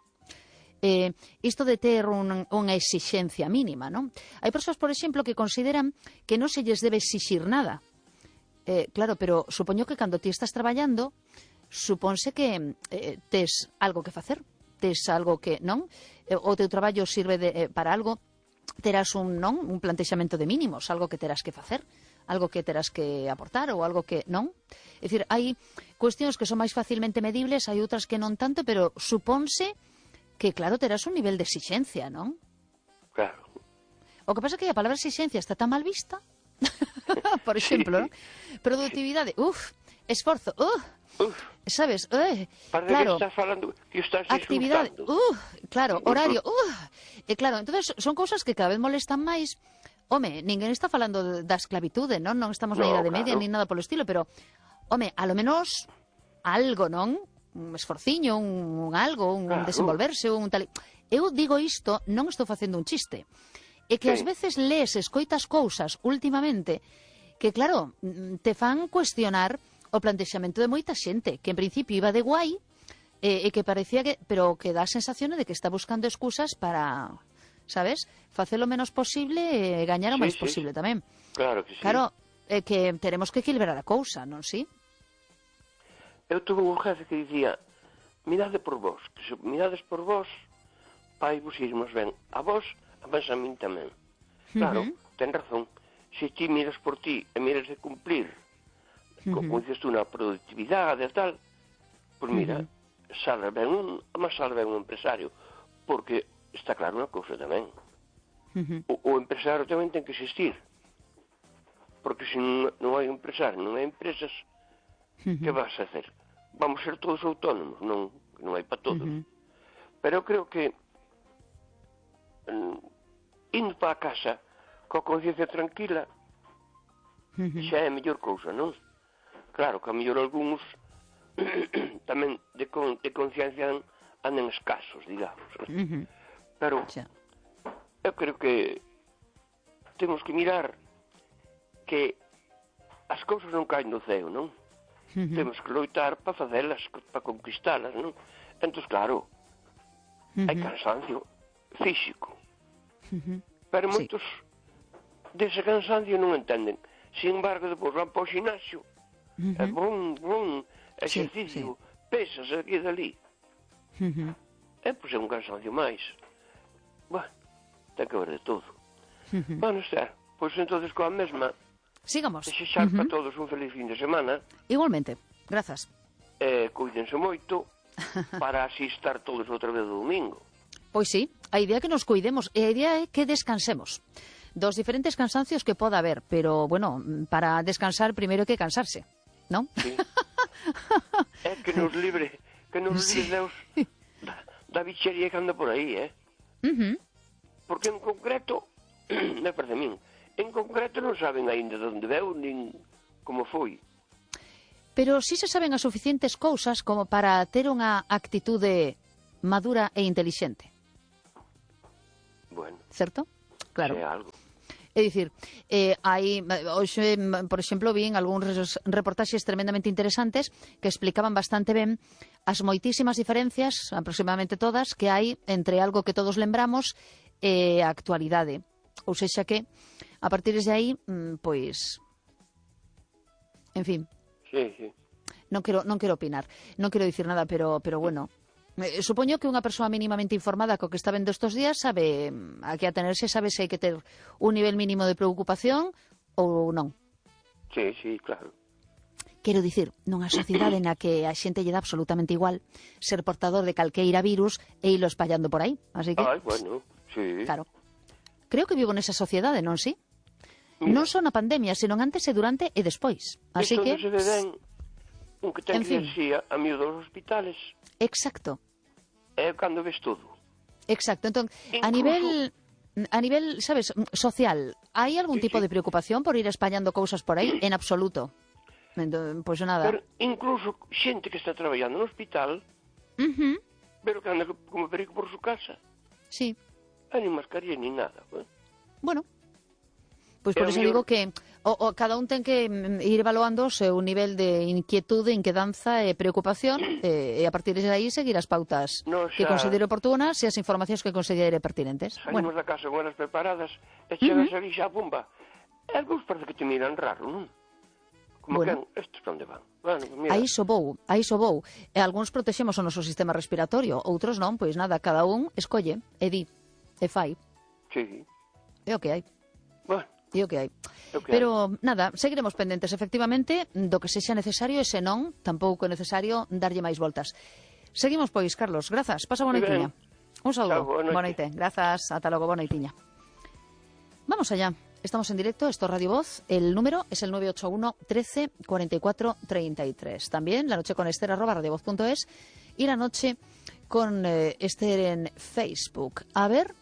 Speaker 2: Isto de ter unha exixencia mínima, non? Hai persoas, por exemplo, que consideran que non se lles debe exixir nada. Claro, pero supoño que cando ti estás traballando, supónse que tes algo que facer, tes algo que, non? O teu traballo sirve para algo, terás un plantexamento de mínimos, algo que terás que facer, algo que terás que aportar ou algo que, non? É dicir, hai cuestións que son máis facilmente medibles, hai outras que non tanto, pero supónse que, claro, terás un nivel de exixencia, non?
Speaker 5: Claro.
Speaker 2: O que pasa é que a palabra exixencia está tan mal vista. Por exemplo, ¿no? Productividade, esforzo, sabes?
Speaker 5: Claro. Que estás falando, que estás
Speaker 2: actividade, claro, horario, claro, entonces son cousas que cada vez molestan máis. Home, ninguén está falando da esclavitude, non? Non estamos na Idade Media, nin nada polo estilo, pero, home, a lo menos algo, non? Un esforciño, un algo, un desenvolverse, un tal... Eu digo isto, non estou facendo un chiste. É que ás veces lees, escoitas cousas últimamente que, claro, te fan cuestionar o plantexamento de moita xente, que en principio iba de guai, e que parecía que... Pero que dá a sensación de que está buscando excusas para, sabes, facer o menos posible e gañar o máis posible tamén.
Speaker 5: Claro que sí.
Speaker 2: Claro, que teremos que equilibrar a cousa, non si?
Speaker 5: Eu tuve un jefe que dicía, mirade por vos, que se mirades por vos, pai vos irmos ben. A vos, a vos a min tamén. Claro, ten razón. Se ti miras por ti e miras de cumplir, como dices tú, na productividade e tal, pois mira, sale ben un empresario, porque está claro unha cousa tamén. O empresario tamén ten que existir, porque se non hai empresario, non hai empresas, que vas a hacer? Vamos ser todos autónomos, non hai para todos. Pero eu creo que indo para a casa coa conciencia tranquila xa é a mellor cousa, non? Claro que a mellor algúns tamén de conciencia andan escasos, digamos. Pero eu creo que temos que mirar que as cousas non caen do ceo, non? Temos que loitar para facelas, para conquistalas, non? Entón, claro, hai cansancio físico. Pero moitos dese cansancio non entenden. Sin embargo, depois van para o xinasio, exercicio, pesas aquí e dali. Pois é un cansancio máis. Bueno, ten que ver de todo. Bueno, Esther, pois entonces coa mesma...
Speaker 2: Sigamos.
Speaker 5: Desexar para todos un feliz fin de semana.
Speaker 2: Igualmente, grazas.
Speaker 5: Cuídense moito para así estar todos outra vez do domingo.
Speaker 2: Pois sí, a idea é que nos cuidemos e a idea é que descansemos dos diferentes cansancios que poda haber, pero, bueno, para descansar primeiro hai que cansarse, non?
Speaker 5: Sí. É que nos libre Deus da bichería que anda por aí, Porque en concreto, me parece a min, en concreto non saben aínda de onde veu, nin como foi.
Speaker 2: pero sí se saben as suficientes cousas como para ter unha actitude madura e intelixente.
Speaker 5: Bueno,
Speaker 2: Certo? Claro.
Speaker 5: é algo.
Speaker 2: É dicir, hai, hoxe, por exemplo, vi en algúns reportaxes tremendamente interesantes que explicaban bastante ben as moitísimas diferencias, aproximadamente todas, que hai entre algo que todos lembramos e a actualidade. Ou sexa que, a partir de aí, pois, en fin,
Speaker 5: Sí, sí.
Speaker 2: non quero opinar, non quero dicir nada, pero bueno, supoño que unha persoa mínimamente informada co que está vendo estos días sabe a que atenerse, sabe se hai que ter un nivel mínimo de preocupación ou non.
Speaker 5: Sí, sí, claro.
Speaker 2: Quero dicir, nunha sociedade na que a xente lle dá absolutamente igual ser portador de calqueira virus e ilo espallando por aí. Así que,
Speaker 5: Ai, bueno, sí.
Speaker 2: claro. Creo que vivo nesa sociedade, non si?
Speaker 5: Mira,
Speaker 2: Non só na pandemia, senón antes e durante e despois. Así
Speaker 5: isto
Speaker 2: que,
Speaker 5: non se ve ben. Un que ten
Speaker 2: en fin.
Speaker 5: clerxía a miúdo dos hospitales
Speaker 2: exacto.
Speaker 5: é cando ves todo.
Speaker 2: Exacto. Entón, a
Speaker 5: Incluso-
Speaker 2: nivel, sabes, social, hai algún
Speaker 5: Sí,
Speaker 2: tipo
Speaker 5: sí.
Speaker 2: de preocupación por ir espallando cousas por aí? En absoluto. Entón, pois nada.
Speaker 5: Pero incluso xente que está traballando no hospital,
Speaker 2: Ujú,
Speaker 5: pero que anda como perigo por su casa.
Speaker 2: sí.
Speaker 5: Nin mascarilla, nin nada.
Speaker 2: Bueno, pois por
Speaker 5: Pero
Speaker 2: eso
Speaker 5: mellor-
Speaker 2: digo que cada un ten que ir evaluando o seu nivel de inquietude, inquedanza e preocupación e a partir de aí seguir as pautas
Speaker 5: No,
Speaker 2: que
Speaker 5: xa-
Speaker 2: considere oportunas e as informacións que considere pertinentes.
Speaker 5: Salimos da casa con elas preparadas e chegas ali xa, pumba. E algúns parece que te miran raro, non? Como
Speaker 2: Bueno.
Speaker 5: que estes para onde van? Bueno, pues mira,
Speaker 2: Aí iso vou. E algúns protexemos o noso sistema respiratorio, outros non, pois nada, cada un escolle e di, e fai.
Speaker 5: sí.
Speaker 2: É o que hai.
Speaker 5: Bueno,
Speaker 2: É o que hai.
Speaker 5: é o que
Speaker 2: Pero, nada, seguiremos pendentes, efectivamente, do que sexa necesario e se non, tampouco é necesario darlle máis voltas. Seguimos, pois, Carlos. Grazas. Pasa boa
Speaker 5: Moi ben.
Speaker 2: noitiña. Un saúdo.
Speaker 5: Chao, boa noite.
Speaker 2: Grazas. Ata logo. Boa noitiña. Vamos allá. Estamos en directo. Esto es Radio Voz. El número es el 981 13 44 33. También la noche con Esther @radiovoz.es y la noche con Esther en Facebook. A ver.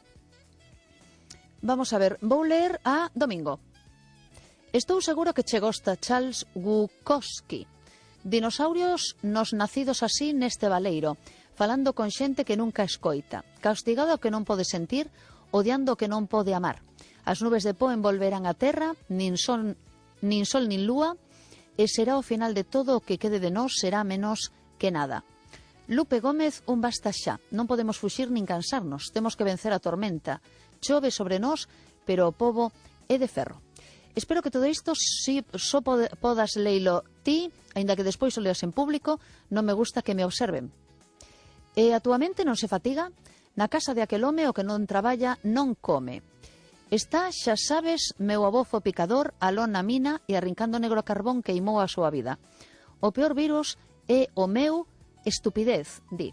Speaker 2: Vamos a ver, vou ler a Domingo. Estou seguro que che gosta Charles Bukowski. Dinosaurios nos nacidos así neste baleiro, falando con xente que nunca escoita, castigado ao que non pode sentir, odiando o que non pode amar. As nubes de po envolverán a terra, nin sol nin lúa, e será o final de todo o que quede de nós será menos que nada. Lupe Gómez, un basta xa. Non podemos fuxir nin cansarnos. Temos que vencer a tormenta. Chove sobre nós, pero o pobo é de ferro. Espero que todo isto si só podas leilo ti, aínda que despois o leas en público, non me gusta que me observen. E a túa mente non se fatiga? Na casa de aquel home o que non traballa non come. Está, xa sabes, meu avó fo picador, aló na mina e arrincando negro carbón queimou a súa vida. O peor virus é o meu estupidez, di.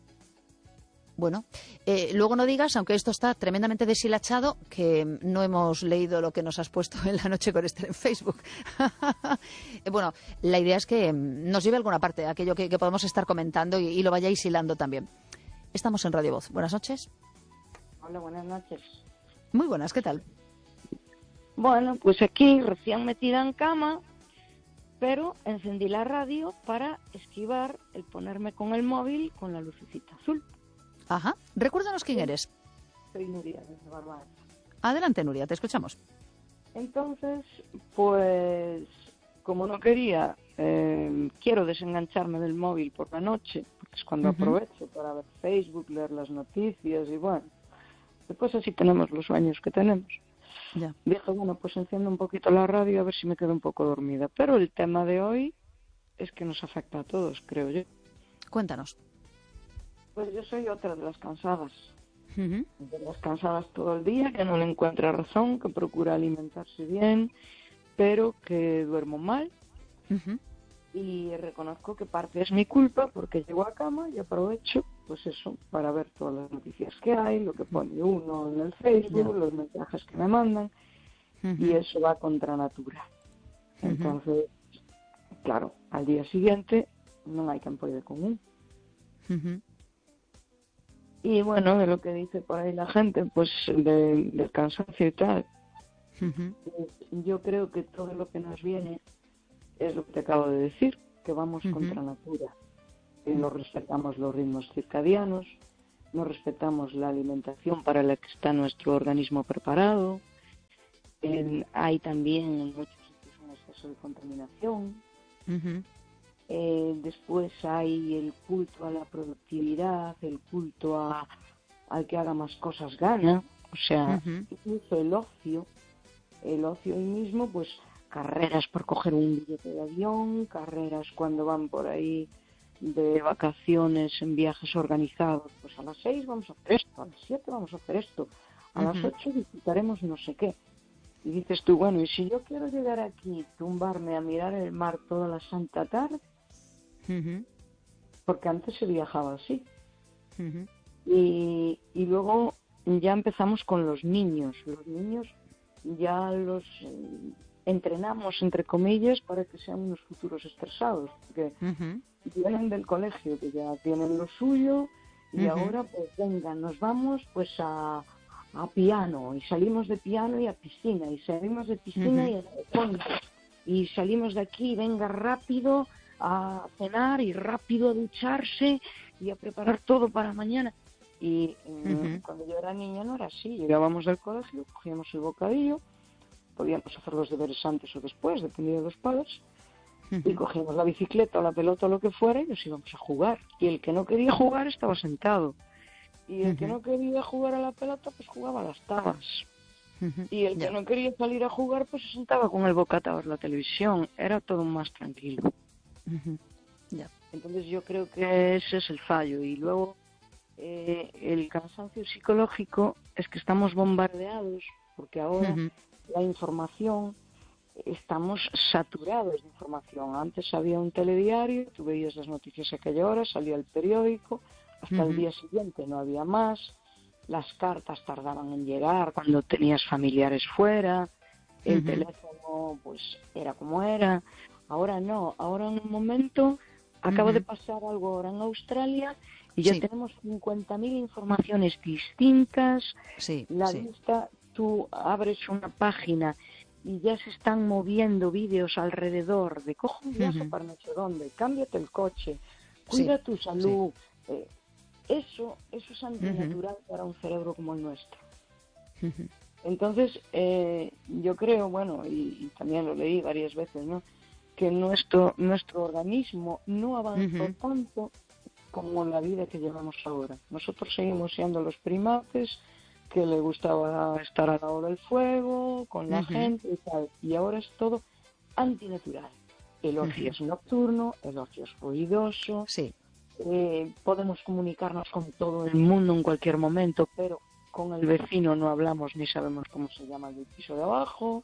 Speaker 2: Bueno, luego no digas, aunque esto está tremendamente deshilachado, que no hemos leído lo que nos has puesto en la noche con Esther en Facebook. Bueno, la idea es que nos lleve a alguna parte, aquello que podemos estar comentando y lo vayáis hilando también. Estamos en Radio Voz. Buenas noches.
Speaker 6: Hola, buenas noches.
Speaker 2: Muy buenas, ¿qué tal?
Speaker 6: Bueno, pues aquí recién metida en cama, pero encendí la radio para esquivar el ponerme con el móvil con la lucecita azul.
Speaker 2: Ajá. Recuérdanos quién eres.
Speaker 6: Soy Nuria, desde Barbada.
Speaker 2: Adelante, Nuria, te escuchamos.
Speaker 6: Entonces, pues, como no quería, quiero desengancharme del móvil por la noche, porque es cuando aprovecho para ver Facebook, leer las noticias y bueno, después así tenemos los sueños que tenemos.
Speaker 2: Ya.
Speaker 6: Dije, bueno, pues enciendo un poquito la radio a ver si me quedo un poco dormida. Pero el tema de hoy es que nos afecta a todos, creo yo.
Speaker 2: Cuéntanos.
Speaker 6: Pues yo soy otra de las cansadas.
Speaker 2: Ujú.
Speaker 6: De las cansadas todo el día, que no le encuentra razón, que procura alimentarse bien, pero que duermo mal.
Speaker 2: Ujú.
Speaker 6: Y reconozco que parte es mi culpa porque llego a cama y aprovecho, pues eso, para ver todas las noticias que hay, lo que pone uno en el Facebook, los mensajes que me mandan, y eso va contra natura. Entonces, claro, al día siguiente no hay quien puede con uno.
Speaker 2: Ujú.
Speaker 6: Y bueno, de lo que dice por ahí la gente, pues del cansancio y tal,
Speaker 2: Ujú.
Speaker 6: yo creo que todo lo que nos viene es lo que te acabo de decir, que vamos contra natura. No respetamos los ritmos circadianos, no respetamos la alimentación para la que está nuestro organismo preparado. Hay también en muchos sitios un exceso de contaminación. Después hay el culto a la productividad, el culto al que haga más cosas gana, o sea, incluso el ocio hoy mismo, pues carreras por coger un billete de avión, carreras cuando van por ahí de vacaciones en viajes organizados, pues a las 6 vamos a hacer esto, a las 7 vamos a hacer esto, a las 8 disfrutaremos no sé qué. Y dices tú, bueno, ¿y si yo quiero llegar aquí, tumbarme a mirar el mar toda la santa tarde? Porque antes se viajaba así. Y luego ya empezamos con los niños. Los niños ya los entrenamos, entre comillas, para que sean unos futuros estresados, porque vienen del colegio, que ya tienen lo suyo, y ahora pues venga, nos vamos pues a piano, y salimos de piano y a piscina, y salimos de piscina y a taekwondo, y salimos de aquí, venga rápido a cenar y rápido a ducharse y a preparar todo para mañana. Y cuando yo era niña no era así. Llegábamos del colegio, cogíamos el bocadillo, podíamos hacer los deberes antes o después, dependía de los padres, y cogíamos la bicicleta o la pelota o lo que fuera y nos íbamos a jugar. Y el que no quería jugar estaba sentado. Y el que no quería jugar a la pelota, pues jugaba a las tabas. Y el que no quería salir a jugar, pues se sentaba con el bocata a ver la televisión. Era todo más tranquilo. Entonces yo creo que ese es el fallo. Y luego el cansancio psicológico es que estamos bombardeados, porque ahora la información, estamos saturados de información. Antes había un telediario, tú veías las noticias a aquella hora, salía el periódico, hasta el día siguiente no había más. Las cartas tardaban en llegar cuando tenías familiares fuera, el teléfono pues era como era. Ahora no, ahora en un momento acaba de pasar algo ahora en Australia y ya tenemos 50.000 informaciones distintas. La lista, tú abres una página y ya se están moviendo vídeos alrededor de coge un viaje para no sé dónde, cámbiate el coche, cuida tu salud. Eso es antinatural para un cerebro como el nuestro. Entonces, yo creo, bueno, y también lo leí varias veces, ¿no?, que nuestro organismo no avanzó tanto como la vida que llevamos ahora. Nosotros seguimos siendo los primates que le gustaba estar al lado del fuego, con la gente y tal, y ahora es todo antinatural. El ocio es nocturno, el ocio es ruidoso, podemos comunicarnos con todo el mundo en cualquier momento, pero con el vecino no hablamos ni sabemos cómo se llama el del piso de abajo.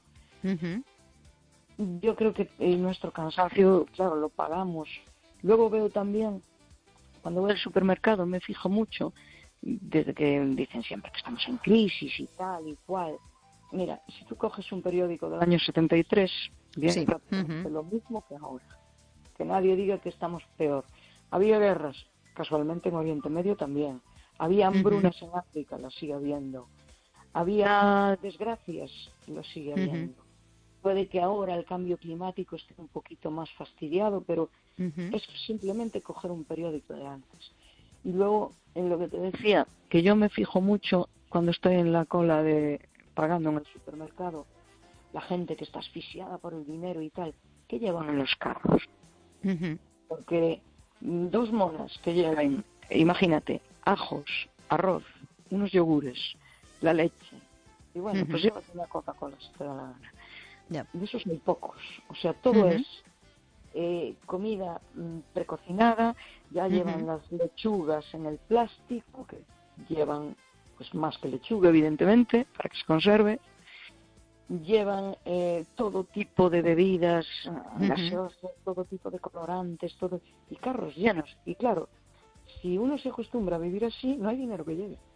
Speaker 6: Yo creo que nuestro cansancio, claro, lo pagamos. Luego veo también, cuando voy al supermercado, me fijo mucho, desde que dicen siempre que estamos en crisis y tal y cual. Mira, si tú coges un periódico del año 73, viene lo mismo que ahora. Que nadie diga que estamos peor. Había guerras, casualmente en Oriente Medio también. Había hambrunas en África, las sigue habiendo. Había desgracias, las sigue habiendo. Puede que ahora el cambio climático esté un poquito más fastidiado, pero es simplemente coger un periódico de antes. Y luego, en lo que te decía, que yo me fijo mucho cuando estoy en la cola pagando en el supermercado, la gente que está asfixiada por el dinero y tal, ¿qué llevan en los carros? Porque 2 monas que lleven, imagínate, ajos, arroz, unos yogures, la leche, y bueno, pues llévate una Coca-Cola si te da la gana. De esos muy pocos, o sea, todo es comida precocinada, ya llevan las lechugas en el plástico, que llevan pues más que lechuga evidentemente, para que se conserve, llevan todo tipo de bebidas gaseosas, todo tipo de colorantes, todo, y carros llenos, y claro, si uno se acostumbra a vivir así, no hay dinero que llegue.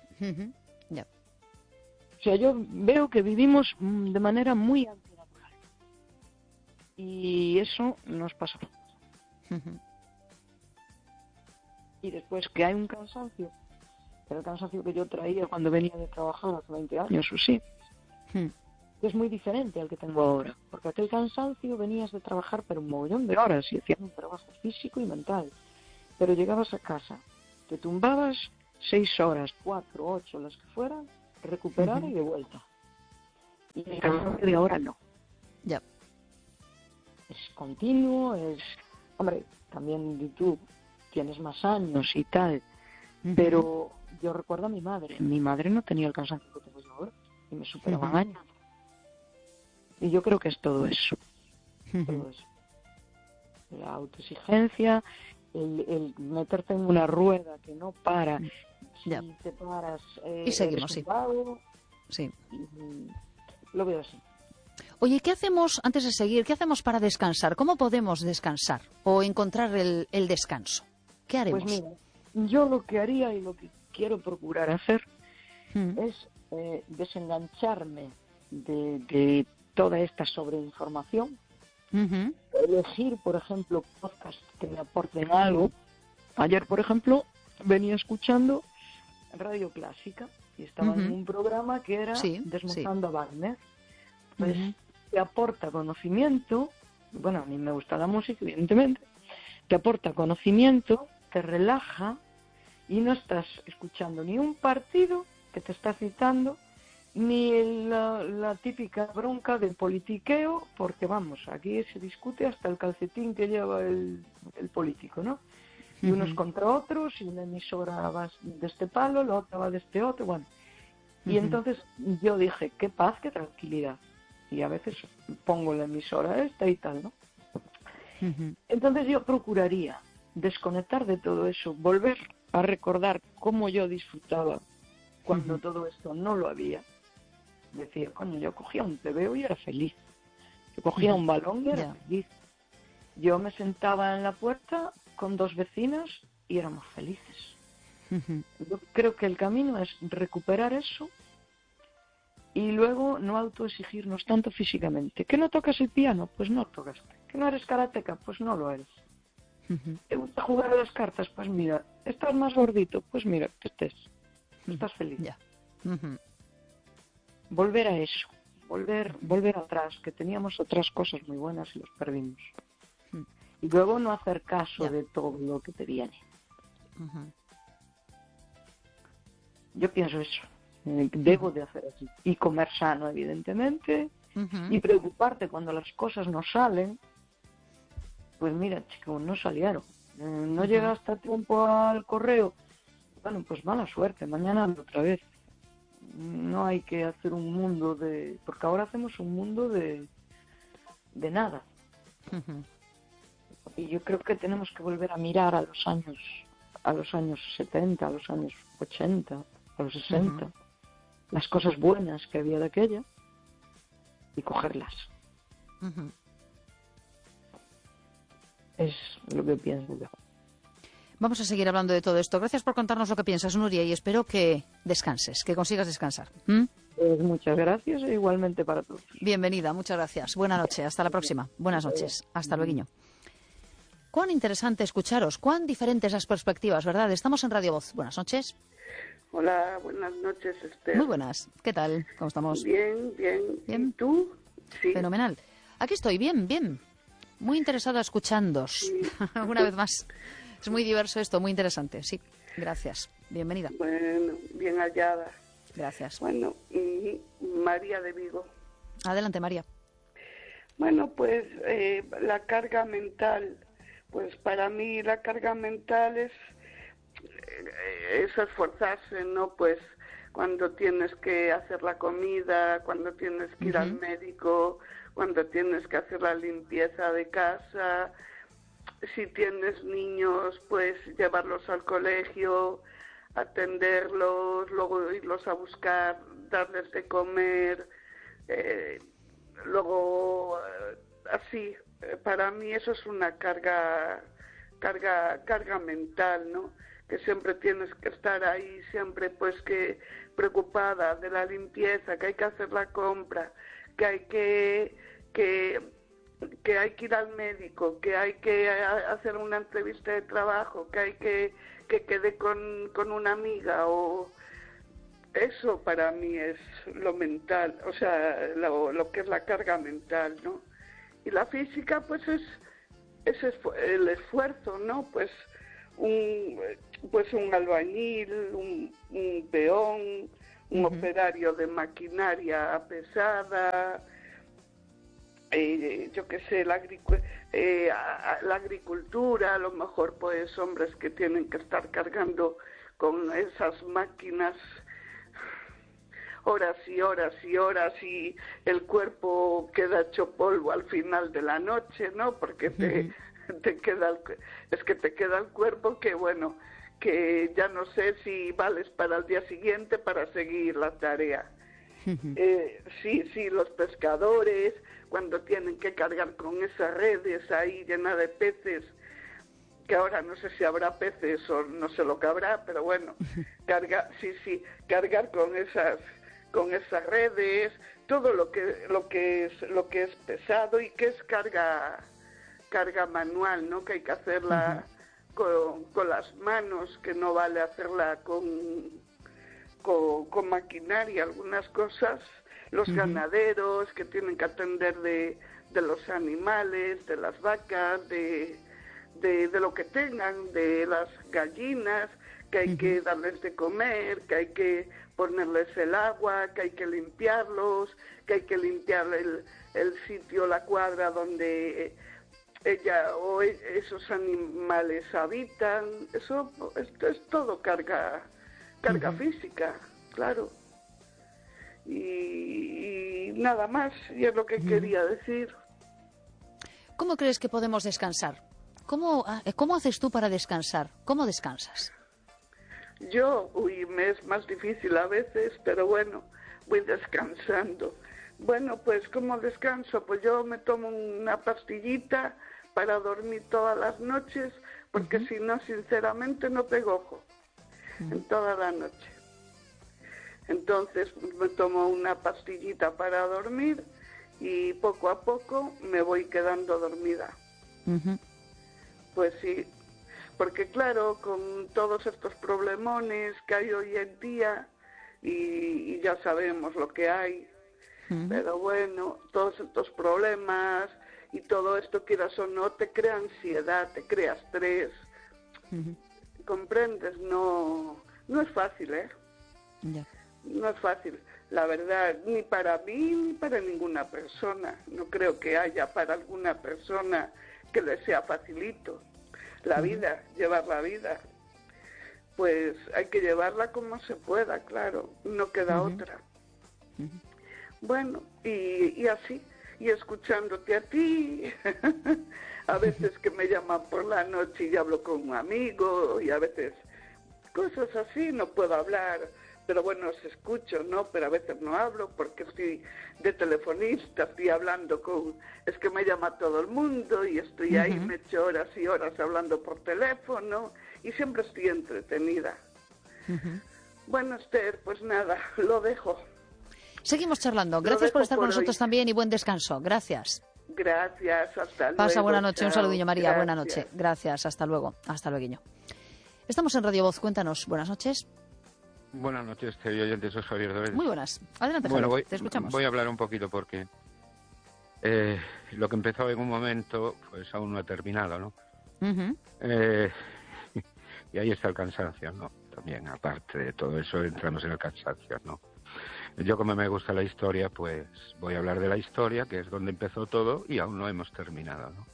Speaker 6: O sea, yo veo que vivimos de manera muy antinatural. Y eso nos pasa. Y después que hay un cansancio, que era el cansancio que yo traía cuando venía de trabajar hace 20 años o sí, es muy diferente al que tengo ahora, porque aquel cansancio venías de trabajar pero un mogollón de horas y hacías un trabajo físico y mental, pero llegabas a casa, te tumbabas 6 horas, 4, 8, las que fueran, recuperar y de vuelta. Y el cansancio de ahora no.
Speaker 2: Ya.
Speaker 6: Es continuo, hombre, también tú tienes más años y tal, pero yo recuerdo a mi madre no tenía el cansancio que tengo yo ahora y me superaban años. Y yo creo que es todo eso. Todo eso. La autoexigencia, el meterte en una rueda que no para. Si te paras,
Speaker 2: y seguimos,
Speaker 6: eres un vago.
Speaker 2: Sí.
Speaker 6: Lo veo así.
Speaker 2: Oye, ¿qué hacemos, antes de seguir, qué hacemos para descansar? ¿Cómo podemos descansar o encontrar el descanso? ¿Qué haremos?
Speaker 6: Pues mira, yo lo que haría y lo que quiero procurar hacer es desengancharme de toda esta sobreinformación, elegir, por ejemplo, podcasts que me aporten algo. Ayer, por ejemplo, venía escuchando Radio Clásica y estaba en un programa que era Desmontando a Wagner. Pues te aporta conocimiento, bueno, a mí me gusta la música, evidentemente, te aporta conocimiento, te relaja y no estás escuchando ni un partido que te está citando, ni la típica bronca del politiqueo, porque vamos, aquí se discute hasta el calcetín que lleva el político, ¿no? Y unos contra otros, y una emisora va de este palo, la otra va de este otro, bueno. Y entonces yo dije, qué paz, qué tranquilidad. Y a veces pongo la emisora esta y tal, ¿no? Entonces yo procuraría desconectar de todo eso, volver a recordar cómo yo disfrutaba cuando todo esto no lo había. Decía, coño, yo cogía un TVO y era feliz. Yo cogía un balón y era feliz. Yo me sentaba en la puerta con 2 vecinas y éramos felices. Yo creo que el camino es recuperar eso y luego no autoexigirnos tanto físicamente. ¿Que no tocas el piano? Pues no tocas. ¿Que no eres karateca? Pues no lo eres. ¿Te gusta jugar a las cartas? Pues mira, ¿estás más gordito? Pues mira, que estés. Estás feliz. Volver a eso, volver atrás, que teníamos otras cosas muy buenas y los perdimos. Y luego no hacer caso de todo lo que te viene. Yo pienso eso. Debo de hacer así. Y comer sano, evidentemente. Y preocuparte cuando las cosas no salen. Pues mira, chico, no salieron. No llegaste a tiempo al correo. Bueno, pues mala suerte. Mañana otra vez. No hay que hacer un mundo de... Porque ahora hacemos un mundo de nada. Y yo creo que tenemos que volver a mirar a los años 70, a los años 80, a los 60, las cosas buenas que había de aquella y cogerlas. Es lo que pienso yo.
Speaker 2: Vamos a seguir hablando de todo esto. Gracias por contarnos lo que piensas, Nuria, y espero que descanses, que consigas descansar.
Speaker 6: Pues muchas gracias e igualmente para todos.
Speaker 2: Bienvenida, muchas gracias. Buena noche, hasta la próxima. Buenas noches, hasta luego. Cuán interesante escucharos, cuán diferentes las perspectivas, ¿verdad? Estamos en Radio Voz. Buenas noches.
Speaker 7: Hola, buenas noches, Esther.
Speaker 2: Muy buenas. ¿Qué tal? ¿Cómo estamos?
Speaker 7: Bien. ¿Y tú?
Speaker 2: Sí. Fenomenal. Aquí estoy, bien. Muy interesada escuchándoos. Sí. Una vez más. Es muy diverso esto, muy interesante. Sí, gracias. Bienvenida.
Speaker 7: Bueno, bien hallada.
Speaker 2: Gracias.
Speaker 7: Bueno, María de Vigo.
Speaker 2: Adelante, María.
Speaker 7: Bueno, pues la carga mental. Pues para mí la carga mental es esforzarse, ¿no? Pues cuando tienes que hacer la comida, cuando tienes que ir al médico, cuando tienes que hacer la limpieza de casa, si tienes niños, pues llevarlos al colegio, atenderlos, luego irlos a buscar, darles de comer, luego así. Para mí eso es una carga mental, ¿no? Que siempre tienes que estar ahí, siempre pues que preocupada de la limpieza, que hay que hacer la compra, que hay que hay que ir al médico, que hay que hacer una entrevista de trabajo, que hay que quede con una amiga, o eso para mí es lo mental, o sea, lo que es la carga mental, ¿no? Y la física, pues es el esfuerzo, ¿no? Pues un albañil, un peón, un operario de maquinaria pesada, yo qué sé, la agricultura, a lo mejor pues hombres que tienen que estar cargando con esas máquinas horas y horas y horas y el cuerpo queda hecho polvo al final de la noche, ¿no? Porque te queda el cuerpo que, bueno, que ya no sé si vales para el día siguiente para seguir la tarea. Sí, los pescadores, cuando tienen que cargar con esas redes ahí llenas de peces, que ahora no sé si habrá peces o no sé lo que habrá, pero bueno, cargar con esas redes, todo lo que es pesado y que es carga manual, ¿no? Que hay que hacerla con las manos, que no vale hacerla con maquinaria, algunas cosas, los ganaderos que tienen que atender de los animales, de las vacas, de lo que tengan, de las gallinas, que hay que darles de comer, que hay que ponerles el agua, que hay que limpiarlos, que hay que limpiar el sitio, la cuadra donde esos animales habitan. Esto es todo carga física, claro. Y nada más, y es lo que quería decir.
Speaker 2: ¿Cómo crees que podemos descansar? ¿Cómo haces tú para descansar? ¿Cómo descansas?
Speaker 7: Yo, me es más difícil a veces, pero bueno, voy descansando. Bueno, pues ¿cómo descanso? Pues yo me tomo una pastillita para dormir todas las noches, porque si no, sinceramente, no pego ojo en toda la noche. Entonces me tomo una pastillita para dormir y poco a poco me voy quedando dormida. Pues sí, porque claro, con todos estos problemones que hay hoy en día, y ya sabemos lo que hay, pero bueno, todos estos problemas y todo esto, quieras o no, te crea ansiedad, te crea estrés. ¿Comprendes? No es fácil, ¿eh?
Speaker 2: Ya.
Speaker 7: No es fácil, la verdad, ni para mí ni para ninguna persona. No creo que haya para alguna persona que le sea facilito la vida, llevar la vida. Pues hay que llevarla como se pueda, claro, no queda otra. Bueno, y así, y escuchándote a ti, a veces que me llaman por la noche y hablo con un amigo, y a veces cosas así, no puedo hablar, pero bueno, os escucho, ¿no? Pero a veces no hablo porque estoy de telefonista, estoy hablando es que me llama todo el mundo y estoy ahí, me echo horas y horas hablando por teléfono y siempre estoy entretenida. Bueno, Esther, pues nada, lo dejo.
Speaker 2: Seguimos charlando. Gracias por estar con nosotros también y buen descanso. Gracias.
Speaker 7: Gracias, hasta luego.
Speaker 2: Pasa buena noche,
Speaker 7: chao.
Speaker 2: un saludillo, María.
Speaker 7: Gracias.
Speaker 2: Buena noche. Gracias, hasta luego. Hasta luego. Estamos en Radio Voz, cuéntanos. Buenas noches.
Speaker 8: Buenas noches, querido oyente, soy Javier Doret.
Speaker 2: Muy buenas. Adelante,
Speaker 8: Bueno,
Speaker 2: Javier, te escuchamos.
Speaker 8: Voy a hablar un poquito porque lo que empezó en un momento, pues aún no ha terminado, ¿no? Y ahí está el cansancio, ¿no? También, aparte de todo eso, entramos en el cansancio, ¿no? Yo, como me gusta la historia, pues voy a hablar de la historia, que es donde empezó todo y aún no hemos terminado, ¿no?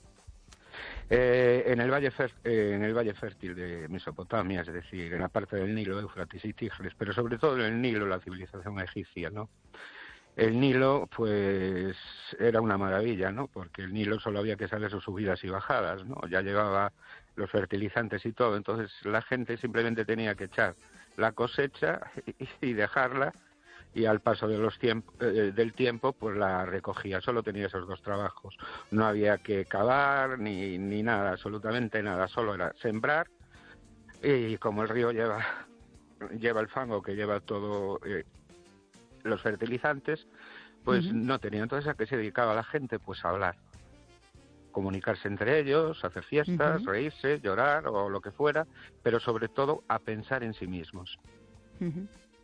Speaker 8: En el valle fértil de Mesopotamia, es decir, en la parte del Nilo, Éufrates y Tigris, pero sobre todo en el Nilo, la civilización egipcia, ¿no? El Nilo, pues, era una maravilla, ¿no? Porque el Nilo solo había que saber sus subidas y bajadas, ¿no? Ya llevaba los fertilizantes y todo, entonces la gente simplemente tenía que echar la cosecha y dejarla, y al paso de del tiempo pues la recogía. Solo tenía esos dos trabajos, no había que cavar ni nada, absolutamente nada, solo era sembrar, y como el río lleva el fango que lleva todo los fertilizantes, pues no tenía. Entonces, ¿a qué se dedicaba la gente? Pues a hablar, comunicarse entre ellos, hacer fiestas, reírse, llorar o lo que fuera, pero sobre todo a pensar en sí mismos.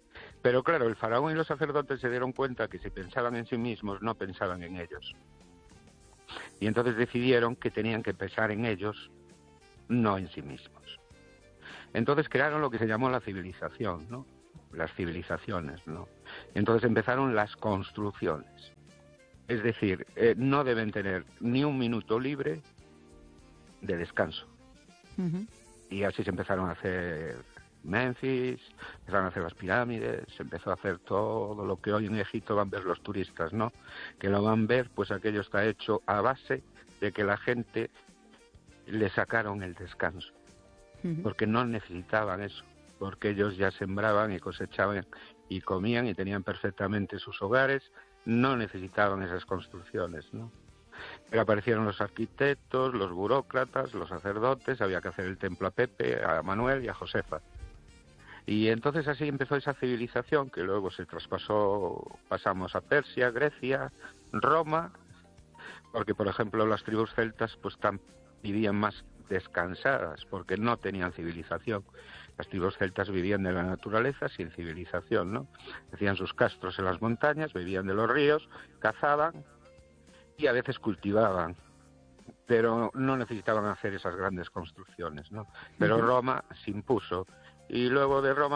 Speaker 8: Pero claro, el faraón y los sacerdotes se dieron cuenta que si pensaban en sí mismos, no pensaban en ellos. Y entonces decidieron que tenían que pensar en ellos, no en sí mismos. Entonces crearon lo que se llamó la civilización, ¿no? Las civilizaciones, ¿no? Entonces empezaron las construcciones. Es decir, no deben tener ni un minuto libre de descanso. Uh-huh. Y así se empezaron a hacer Memphis, empezaron a hacer las pirámides, se empezó a hacer todo lo que hoy en Egipto van a ver los turistas, ¿no? Que lo van a ver, pues aquello está hecho a base de que la gente le sacaron el descanso, porque no necesitaban eso, porque ellos ya sembraban y cosechaban y comían y tenían perfectamente sus hogares, no necesitaban esas construcciones, ¿no? Pero aparecieron los arquitectos, los burócratas, los sacerdotes, había que hacer el templo a Pepe, a Manuel y a Josefa. Y entonces así empezó esa civilización que luego se pasamos a Persia, Grecia, Roma, porque por ejemplo las tribus celtas pues vivían más descansadas porque no tenían civilización. Las tribus celtas vivían de la naturaleza sin civilización, ¿no? Hacían sus castros en las montañas, vivían de los ríos, cazaban y a veces cultivaban, pero no necesitaban hacer esas grandes construcciones, ¿no? Pero Roma se impuso. Y luego de Roma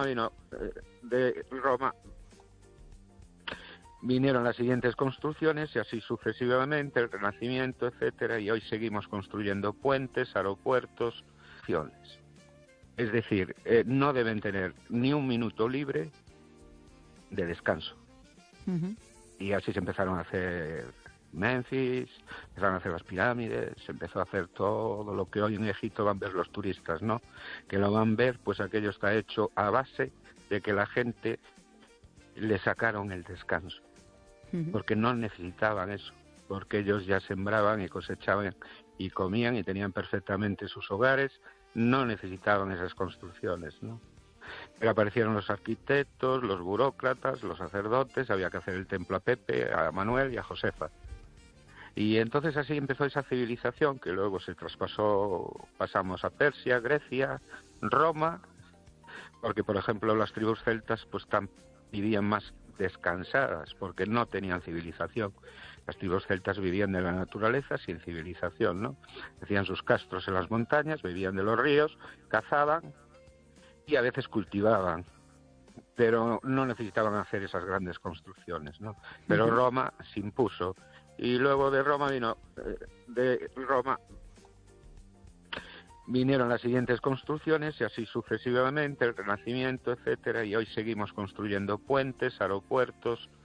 Speaker 8: vinieron las siguientes construcciones y así sucesivamente, el Renacimiento, etcétera, y hoy seguimos construyendo puentes, aeropuertos, acciones. Es decir, no deben tener ni un minuto libre de descanso. Uh-huh. Y así se empezaron a hacer Memphis, empezaron a hacer las pirámides, se empezó a hacer todo lo que hoy en Egipto van a ver los turistas, ¿no? Que lo van a ver, pues aquello está hecho a base de que la gente le sacaron el descanso, porque no necesitaban eso, porque ellos ya sembraban y cosechaban y comían y tenían perfectamente sus hogares, no necesitaban esas construcciones, ¿no? Pero aparecieron los arquitectos, los burócratas, los sacerdotes, había que hacer el templo a Pepe, a Manuel y a Josefa. Y entonces así empezó esa civilización que luego se pasamos a Persia, Grecia, Roma, porque por ejemplo las tribus celtas pues vivían más descansadas porque no tenían civilización. Las tribus celtas vivían de la naturaleza sin civilización, ¿no? Hacían sus castros en las montañas, vivían de los ríos, cazaban y a veces cultivaban, pero no necesitaban hacer esas grandes construcciones, ¿no? Pero Roma se impuso. Y luego de Roma vinieron las siguientes construcciones y así sucesivamente, el Renacimiento, etcétera, y hoy seguimos construyendo puentes, aeropuertos,